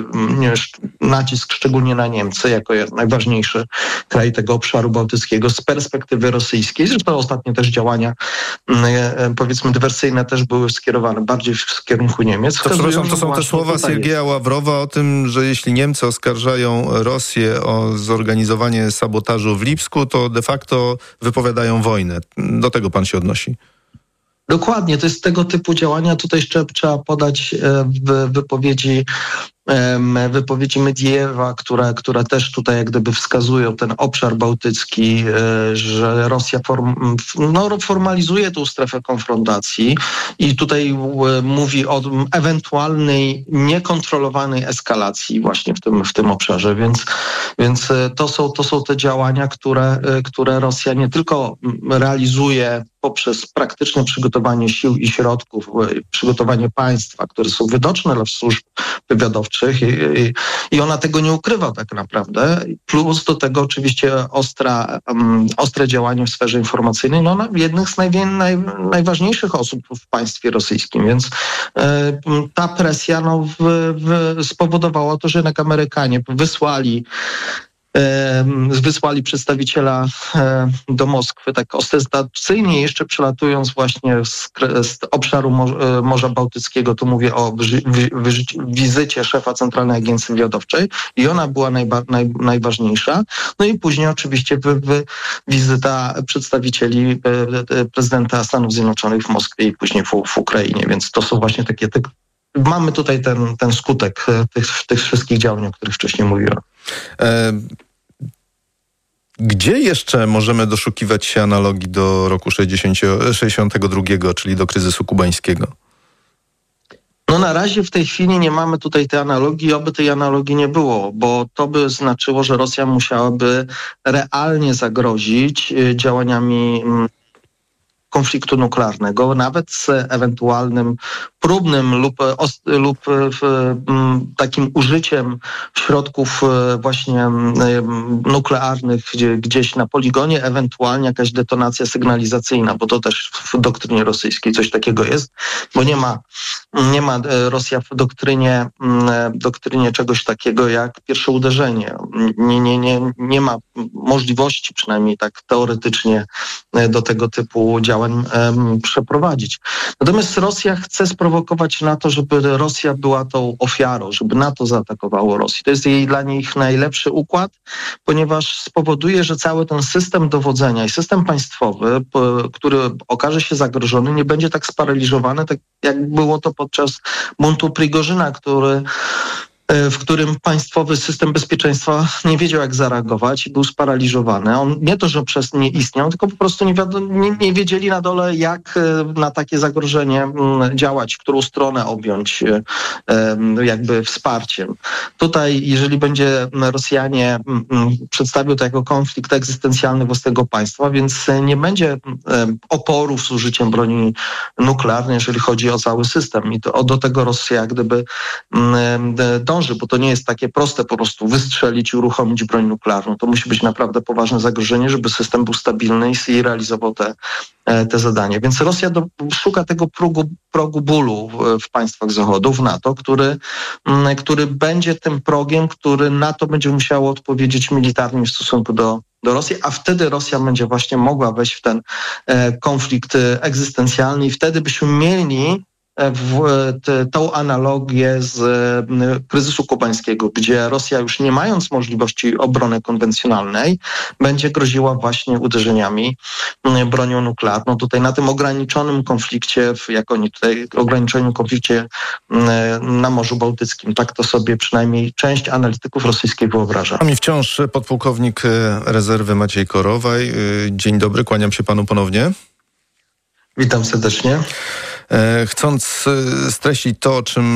D: nacisk szczególnie na Niemcy, jako najważniejszy kraj tego obszaru bałtyckiego z perspektywy rosyjskiej. Zresztą ostatnio też działania, powiedzmy, dywersyjne też były skierowane bardziej w kierunku Niemiec.
J: To, przepraszam, to są te słowa Siergieja Ławrowa o tym, że jeśli Niemcy oskarżają Rosję o zorganizowanie sabotażu w Lipsku, to de facto wypowiadają wojnę. Do tego pan się odnosi.
D: Dokładnie, to jest tego typu działania. Tutaj jeszcze trzeba podać w wypowiedzi wypowiedzi Mediejewa, która, która też tutaj jak gdyby wskazują ten obszar bałtycki, że Rosja form, no, formalizuje tą strefę konfrontacji i tutaj mówi o ewentualnej niekontrolowanej eskalacji właśnie w tym, w tym obszarze, więc, więc to są, to są te działania, które, które Rosja nie tylko realizuje poprzez praktyczne przygotowanie sił i środków, przygotowanie państwa, które są widoczne dla służb wywiadowczych, I, i ona tego nie ukrywa tak naprawdę. Plus do tego oczywiście ostra, um, ostre działanie w sferze informacyjnej, no ona jednych z najwię, naj, najważniejszych osób w państwie rosyjskim, więc e, ta presja no, w, w, spowodowała to, że jednak Amerykanie wysłali wysłali przedstawiciela do Moskwy tak ostentacyjnie, jeszcze przelatując właśnie z, z obszaru Morza, Morza Bałtyckiego, tu mówię o wy, wy, wy, wizycie szefa Centralnej Agencji Wywiadowczej i ona była najba, naj, najważniejsza. No i później oczywiście wy, wy, wizyta przedstawicieli prezydenta Stanów Zjednoczonych w Moskwie i później w, w Ukrainie, więc to są właśnie takie... Te, mamy tutaj ten, ten skutek tych, tych wszystkich działań, o których wcześniej mówiłem. E,
J: gdzie jeszcze możemy doszukiwać się analogii do roku sześćdziesiątego drugiego, czyli do kryzysu kubańskiego?
D: No na razie w tej chwili nie mamy tutaj tej analogii, oby tej analogii nie było, bo to by znaczyło, że Rosja musiałaby realnie zagrozić działaniami konfliktu nuklearnego, nawet z ewentualnym próbnym lub, lub takim użyciem środków właśnie nuklearnych gdzieś na poligonie, ewentualnie jakaś detonacja sygnalizacyjna, bo to też w doktrynie rosyjskiej coś takiego jest, bo nie ma, nie ma Rosja w doktrynie, doktrynie czegoś takiego jak pierwsze uderzenie. Nie, nie, nie, nie ma możliwości, przynajmniej tak teoretycznie, do tego typu działań um, przeprowadzić. Natomiast Rosja chce sprowokować na to, żeby Rosja była tą ofiarą, żeby NATO zaatakowało Rosję. To jest jej dla nich najlepszy układ, ponieważ spowoduje, że cały ten system dowodzenia i system państwowy, p- który okaże się zagrożony, nie będzie tak sparaliżowany, tak jak było to podczas buntu Prigorzyna, który w którym państwowy system bezpieczeństwa nie wiedział, jak zareagować i był sparaliżowany. On nie to, że przez nie istniał, tylko po prostu nie, wiado- nie, nie wiedzieli na dole, jak na takie zagrożenie działać, którą stronę objąć jakby wsparciem. Tutaj, jeżeli będzie Rosjanie przedstawił to jako konflikt egzystencjalny własnego państwa, więc nie będzie oporów z użyciem broni nuklearnej, jeżeli chodzi o cały system. I to, do tego Rosja jak gdyby dąży, bo to nie jest takie proste po prostu wystrzelić i uruchomić broń nuklearną. To musi być naprawdę poważne zagrożenie, żeby system był stabilny i realizował te, te zadania. Więc Rosja do, szuka tego progu, progu bólu w, w państwach Zachodu, w NATO, który, który będzie tym progiem, który NATO będzie musiało odpowiedzieć militarnie w stosunku do do Rosji, a wtedy Rosja będzie właśnie mogła wejść w ten e, konflikt e, egzystencjalny i wtedy byśmy mieli w te, tą analogię z y, kryzysu kubańskiego, gdzie Rosja już nie mając możliwości obrony konwencjonalnej będzie groziła właśnie uderzeniami y, bronią nuklearną. Tutaj na tym ograniczonym konflikcie, w, jak oni tutaj, ograniczonym konflikcie y, na Morzu Bałtyckim. Tak to sobie przynajmniej część analityków rosyjskiej wyobraża.
J: A mi wciąż podpułkownik rezerwy Maciej Korowaj. Dzień dobry, kłaniam się panu ponownie.
D: Witam serdecznie.
J: Chcąc streścić to, o czym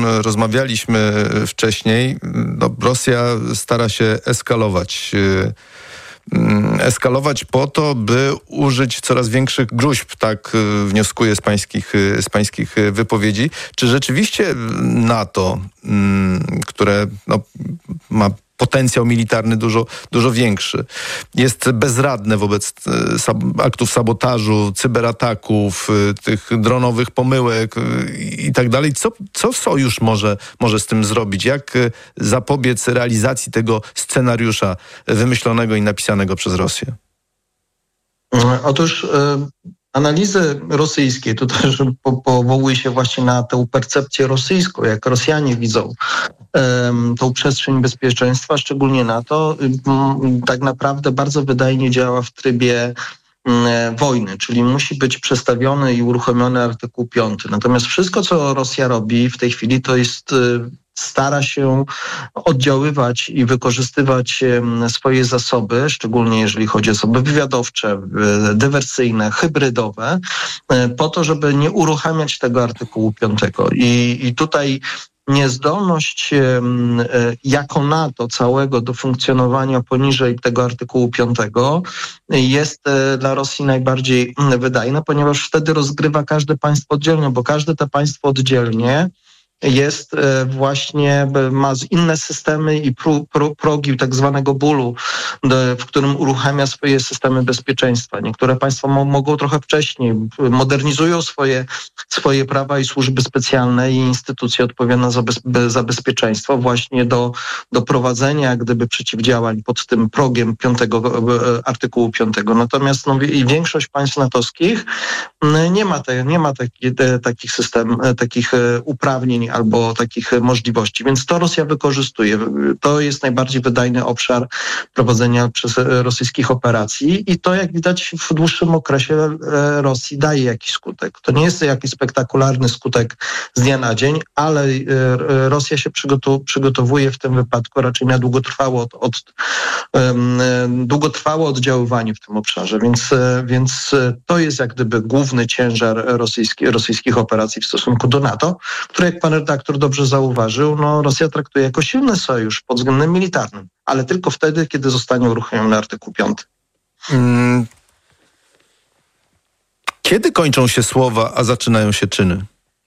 J: rozmawialiśmy wcześniej, no, Rosja stara się eskalować eskalować po to, by użyć coraz większych gróźb, tak wnioskuję z pańskich, z pańskich wypowiedzi. Czy rzeczywiście NATO, które no, ma potencjał militarny dużo, dużo większy, jest bezradne wobec sab- aktów sabotażu, cyberataków, tych dronowych pomyłek i tak dalej. Co, co sojusz może, może z tym zrobić? Jak zapobiec realizacji tego scenariusza wymyślonego i napisanego przez Rosję?
D: Otóż y- analizy rosyjskie, to też po, powołuje się właśnie na tę percepcję rosyjską, jak Rosjanie widzą um, tą przestrzeń bezpieczeństwa, szczególnie NATO, um, tak naprawdę bardzo wydajnie działa w trybie um, wojny, czyli musi być przestawiony i uruchomiony artykuł piąty. Natomiast wszystko, co Rosja robi w tej chwili, to jest um, stara się oddziaływać i wykorzystywać swoje zasoby, szczególnie jeżeli chodzi o zasoby wywiadowcze, dywersyjne, hybrydowe, po to, żeby nie uruchamiać tego artykułu piątego. I, i tutaj niezdolność jako NATO całego do funkcjonowania poniżej tego artykułu piątego jest dla Rosji najbardziej wydajna, ponieważ wtedy rozgrywa każde państwo oddzielnie, bo każde to państwo oddzielnie jest właśnie, ma inne systemy i pro, pro, progi tak zwanego bólu, w którym uruchamia swoje systemy bezpieczeństwa. Niektóre państwa mo, mogą trochę wcześniej, modernizują swoje, swoje prawa i służby specjalne i instytucje odpowiedzialne za, bez, za bezpieczeństwo właśnie do, do prowadzenia jak gdyby przeciwdziałań pod tym progiem piątego, artykułu piątego. Natomiast no, i większość państw natowskich nie ma, te, nie ma taki, te, takich system, takich uprawnień albo takich możliwości. Więc to Rosja wykorzystuje. To jest najbardziej wydajny obszar prowadzenia przez rosyjskich operacji i to, jak widać, w dłuższym okresie Rosji daje jakiś skutek. To nie jest jakiś spektakularny skutek z dnia na dzień, ale Rosja się przygotow- przygotowuje w tym wypadku raczej na długotrwałe, od, od, um, długotrwałe oddziaływanie w tym obszarze. Więc, więc to jest jak gdyby główny ciężar rosyjski, rosyjskich operacji w stosunku do NATO, które, jak pan redaktor dobrze zauważył, no Rosja traktuje jako silny sojusz pod względem militarnym, ale tylko wtedy, kiedy zostanie uruchomiony artykuł piąty. Hmm.
J: Kiedy kończą się słowa, a zaczynają się czyny?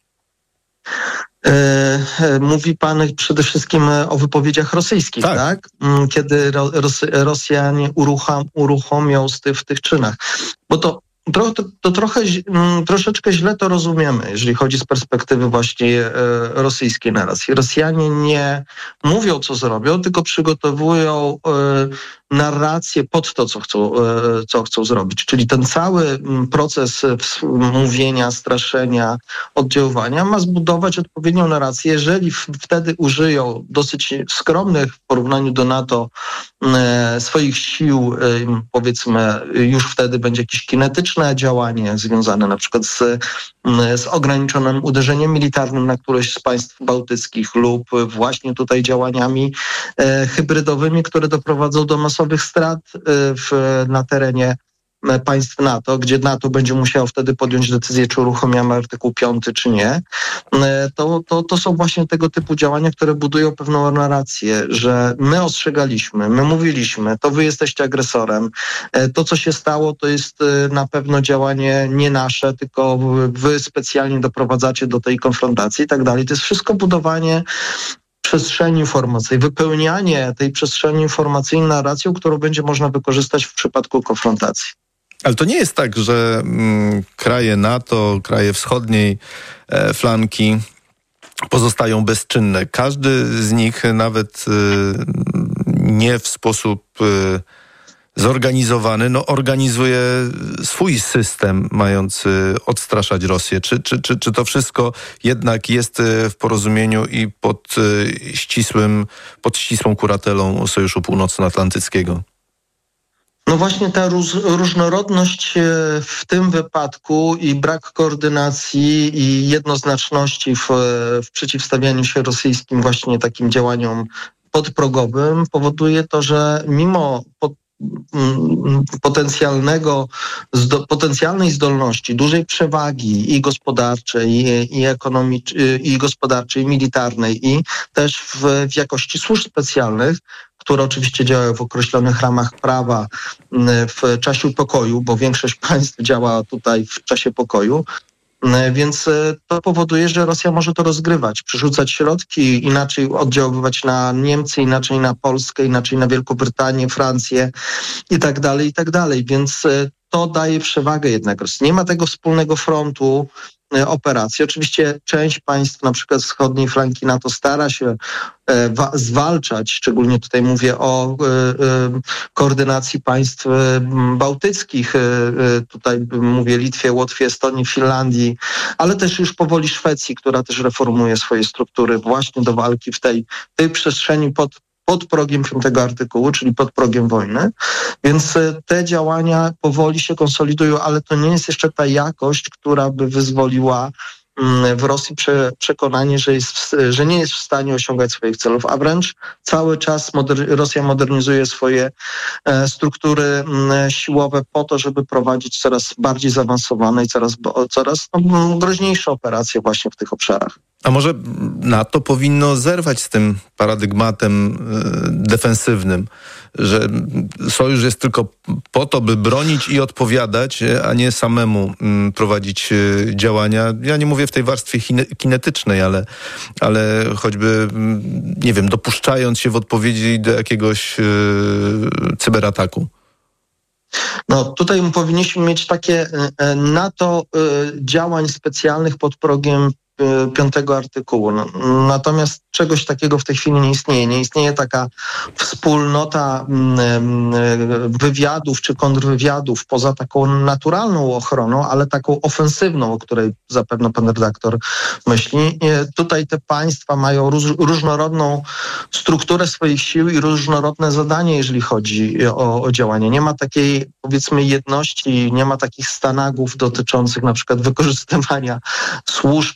D: Mówi pan przede wszystkim o wypowiedziach rosyjskich, tak? tak? Kiedy Ros- Rosjanie urucham, uruchomią z ty- w tych czynach. Bo to To, to, to trochę, troszeczkę źle to rozumiemy, jeżeli chodzi z perspektywy właśnie e, rosyjskiej narracji. Rosjanie nie mówią, co zrobią, tylko przygotowują e, narrację pod to, co chcą, e, co chcą zrobić. Czyli ten cały proces mówienia, straszenia, oddziaływania ma zbudować odpowiednią narrację. Jeżeli w, wtedy użyją dosyć skromnych w porównaniu do NATO e, swoich sił, e, powiedzmy, już wtedy będzie jakieś kinetyczne działanie związane na przykład z, z ograniczonym uderzeniem militarnym na któreś z państw bałtyckich lub właśnie tutaj działaniami e, hybrydowymi, które doprowadzą do masowych strat e, w, na terenie państw NATO, gdzie NATO będzie musiało wtedy podjąć decyzję, czy uruchamiamy artykuł piąty, czy nie, to, to, to są właśnie tego typu działania, które budują pewną narrację, że my ostrzegaliśmy, my mówiliśmy, to wy jesteście agresorem, to co się stało, to jest na pewno działanie nie nasze, tylko wy specjalnie doprowadzacie do tej konfrontacji i tak dalej. To jest wszystko budowanie przestrzeni informacyjnej, wypełnianie tej przestrzeni informacyjnej narracją, którą będzie można wykorzystać w przypadku konfrontacji.
J: Ale to nie jest tak, że mm, kraje NATO, kraje wschodniej e, flanki pozostają bezczynne. Każdy z nich nawet y, nie w sposób y, zorganizowany, no organizuje swój system mający odstraszać Rosję. Czy, czy, czy, czy to wszystko jednak jest w porozumieniu i pod ścisłym, pod ścisłą kuratelą Sojuszu Północnoatlantyckiego?
D: No właśnie ta róż, różnorodność w tym wypadku i brak koordynacji i jednoznaczności w, w przeciwstawianiu się rosyjskim właśnie takim działaniom podprogowym powoduje to, że mimo pod potencjalnego, zdo, potencjalnej zdolności, dużej przewagi i gospodarczej, i, i ekonomicznej, i gospodarczej, i militarnej, i też w, w jakości służb specjalnych, które oczywiście działają w określonych ramach prawa w czasie pokoju, bo większość państw działa tutaj w czasie pokoju. Więc to powoduje, że Rosja może to rozgrywać, przerzucać środki, inaczej oddziaływać na Niemcy, inaczej na Polskę, inaczej na Wielką Brytanię, Francję i tak dalej, i tak dalej. Więc to daje przewagę jednak Rosji. Nie ma tego wspólnego frontu operacji. Oczywiście część państw, na przykład wschodniej flanki NATO, stara się e, wa- zwalczać, szczególnie tutaj mówię o e, e, koordynacji państw e, bałtyckich, e, tutaj mówię Litwie, Łotwie, Estonii, Finlandii, ale też już powoli Szwecji, która też reformuje swoje struktury właśnie do walki w tej, tej przestrzeni pod pod progiem piątego artykułu, czyli pod progiem wojny. Więc te działania powoli się konsolidują, ale to nie jest jeszcze ta jakość, która by wyzwoliła w Rosji prze, przekonanie, że, jest, że nie jest w stanie osiągać swoich celów, a wręcz cały czas moder, Rosja modernizuje swoje e, struktury e, siłowe po to, żeby prowadzić coraz bardziej zaawansowane i coraz, coraz no, groźniejsze operacje właśnie w tych obszarach.
J: A może NATO powinno zerwać z tym paradygmatem y, defensywnym, że sojusz jest tylko po to, by bronić i odpowiadać, a nie samemu y, prowadzić y, działania. Ja nie mówię w tej warstwie chine- kinetycznej, ale, ale choćby, y, nie wiem, dopuszczając się w odpowiedzi do jakiegoś y, cyberataku.
D: No tutaj powinniśmy mieć takie y, NATO y, działań specjalnych pod progiem piątego artykułu. No, natomiast czegoś takiego w tej chwili nie istnieje. Nie istnieje taka wspólnota wywiadów czy kontrwywiadów poza taką naturalną ochroną, ale taką ofensywną, o której zapewne pan redaktor myśli. Tutaj te państwa mają róż, różnorodną strukturę swoich sił i różnorodne zadanie, jeżeli chodzi o, o działanie. Nie ma takiej, powiedzmy, jedności, nie ma takich stanagów dotyczących na przykład wykorzystywania służb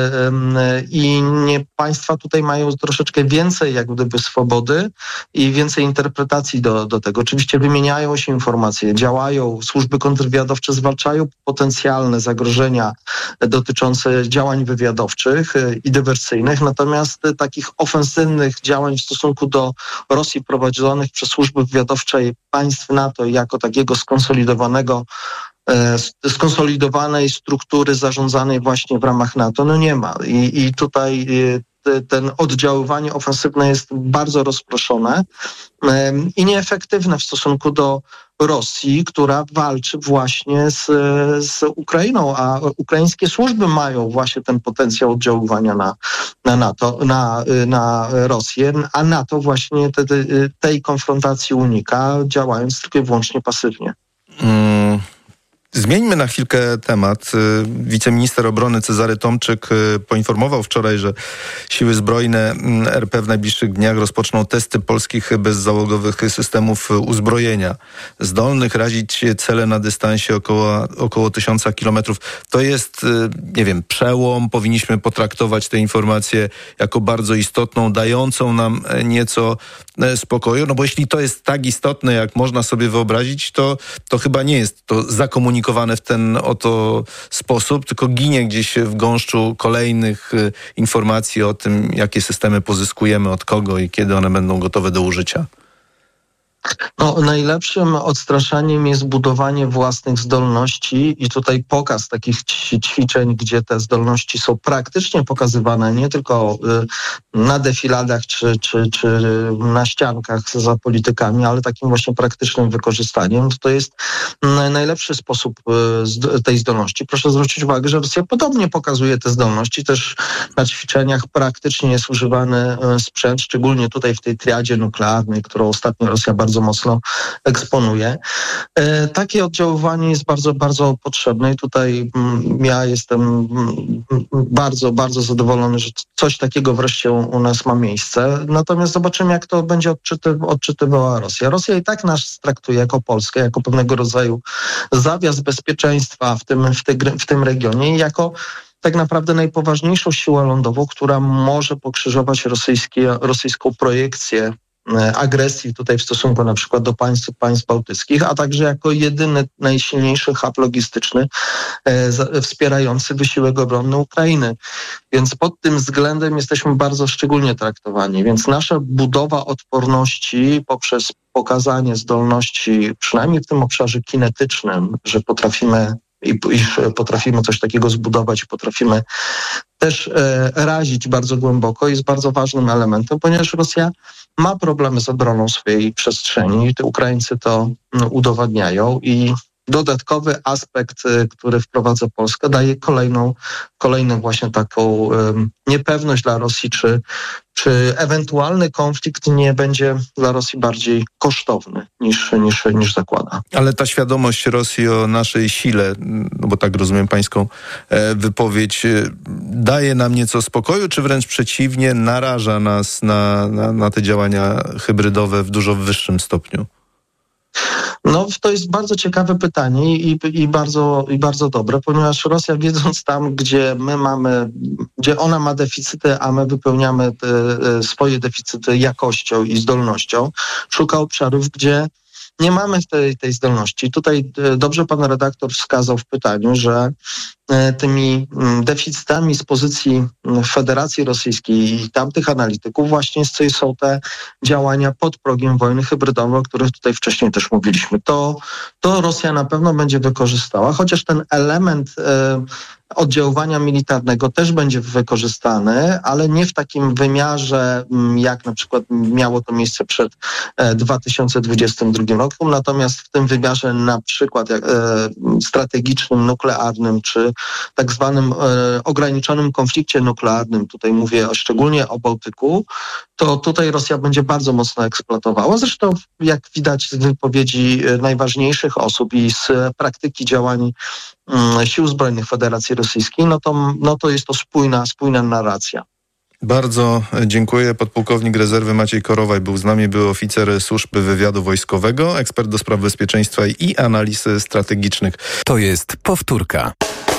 D: i nie, państwa tutaj mają troszeczkę więcej jak gdyby swobody i więcej interpretacji do, do tego. Oczywiście wymieniają się informacje, działają, służby kontrwywiadowcze zwalczają potencjalne zagrożenia dotyczące działań wywiadowczych i dywersyjnych, natomiast takich ofensywnych działań w stosunku do Rosji prowadzonych przez służby wywiadowcze państw NATO jako takiego skonsolidowanego skonsolidowanej struktury zarządzanej właśnie w ramach NATO, no nie ma. I, i tutaj te, ten oddziaływanie ofensywne jest bardzo rozproszone um, i nieefektywne w stosunku do Rosji, która walczy właśnie z, z Ukrainą, a ukraińskie służby mają właśnie ten potencjał oddziaływania na, na NATO, na, na Rosję, a NATO właśnie te, te, tej konfrontacji unika, działając tylko i wyłącznie pasywnie.
J: Hmm. Zmieńmy na chwilkę temat. Wiceminister obrony Cezary Tomczyk poinformował wczoraj, że siły zbrojne R P w najbliższych dniach rozpoczną testy polskich bezzałogowych systemów uzbrojenia, zdolnych razić cele na dystansie około, około tysiąca kilometrów. To jest, nie wiem, przełom. Powinniśmy potraktować tę informację jako bardzo istotną, dającą nam nieco spokoju. No bo jeśli to jest tak istotne, jak można sobie wyobrazić, to, to chyba nie jest to zakomunikowane w ten oto sposób, tylko ginie gdzieś w gąszczu kolejnych y, informacji o tym, jakie systemy pozyskujemy, od kogo i kiedy one będą gotowe do użycia.
D: No, najlepszym odstraszaniem jest budowanie własnych zdolności i tutaj pokaz takich ćwiczeń, gdzie te zdolności są praktycznie pokazywane, nie tylko na defiladach czy, czy, czy na ściankach za politykami, ale takim właśnie praktycznym wykorzystaniem. To jest najlepszy sposób tej zdolności. Proszę zwrócić uwagę, że Rosja podobnie pokazuje te zdolności. Też na ćwiczeniach praktycznie jest używany sprzęt, szczególnie tutaj w tej triadzie nuklearnej, którą ostatnio Rosja bardzo mocno eksponuje. E, takie oddziaływanie jest bardzo, bardzo potrzebne i tutaj m, ja jestem m, bardzo, bardzo zadowolony, że coś takiego wreszcie u, u nas ma miejsce. Natomiast zobaczymy, jak to będzie odczyty, odczytywała Rosja. Rosja i tak nas traktuje jako Polskę, jako pewnego rodzaju zawias bezpieczeństwa w tym, w, te, w tym regionie i jako tak naprawdę najpoważniejszą siłę lądową, która może pokrzyżować rosyjskie, rosyjską projekcję agresji tutaj w stosunku na przykład do państw, państw bałtyckich, a także jako jedyny najsilniejszy hub logistyczny wspierający wysiłek obronny Ukrainy. Więc pod tym względem jesteśmy bardzo szczególnie traktowani. Więc nasza budowa odporności poprzez pokazanie zdolności, przynajmniej w tym obszarze kinetycznym, że potrafimy i iż potrafimy coś takiego zbudować, potrafimy też e, razić bardzo głęboko, jest bardzo ważnym elementem, ponieważ Rosja ma problemy z obroną swojej przestrzeni. Te Ukraińcy to no, udowadniają i dodatkowy aspekt, który wprowadza Polska, daje kolejną, kolejną właśnie taką um, niepewność dla Rosji, czy, czy ewentualny konflikt nie będzie dla Rosji bardziej kosztowny niż, niż, niż zakłada.
J: Ale ta świadomość Rosji o naszej sile, no bo tak rozumiem pańską e, wypowiedź, e, daje nam nieco spokoju, czy wręcz przeciwnie, naraża nas na, na, na te działania hybrydowe w dużo wyższym stopniu?
D: No to jest bardzo ciekawe pytanie i, i, bardzo, i bardzo dobre, ponieważ Rosja, wiedząc tam, gdzie my mamy, gdzie ona ma deficyty, a my wypełniamy te, swoje deficyty jakością i zdolnością, szuka obszarów, gdzie nie mamy tej, tej zdolności. Tutaj dobrze pan redaktor wskazał w pytaniu, że tymi deficytami z pozycji Federacji Rosyjskiej i tamtych analityków właśnie są te działania pod progiem wojny hybrydowej, o których tutaj wcześniej też mówiliśmy. To, to Rosja na pewno będzie wykorzystała, chociaż ten element e, oddziaływania militarnego też będzie wykorzystany, ale nie w takim wymiarze, jak na przykład miało to miejsce przed e, dwa tysiące dwudziestym drugim rokiem, natomiast w tym wymiarze na przykład jak, e, strategicznym, nuklearnym, czy tak zwanym e, ograniczonym konflikcie nuklearnym, tutaj mówię o, szczególnie o Bałtyku, to tutaj Rosja będzie bardzo mocno eksploatowała. Zresztą jak widać z wypowiedzi najważniejszych osób i z praktyki działań um, Sił Zbrojnych Federacji Rosyjskiej, no to, no to jest to spójna, spójna narracja.
J: Bardzo dziękuję. Podpułkownik rezerwy Maciej Korowaj był z nami, był oficer Służby Wywiadu Wojskowego, ekspert do spraw bezpieczeństwa i analiz strategicznych.
A: To jest powtórka.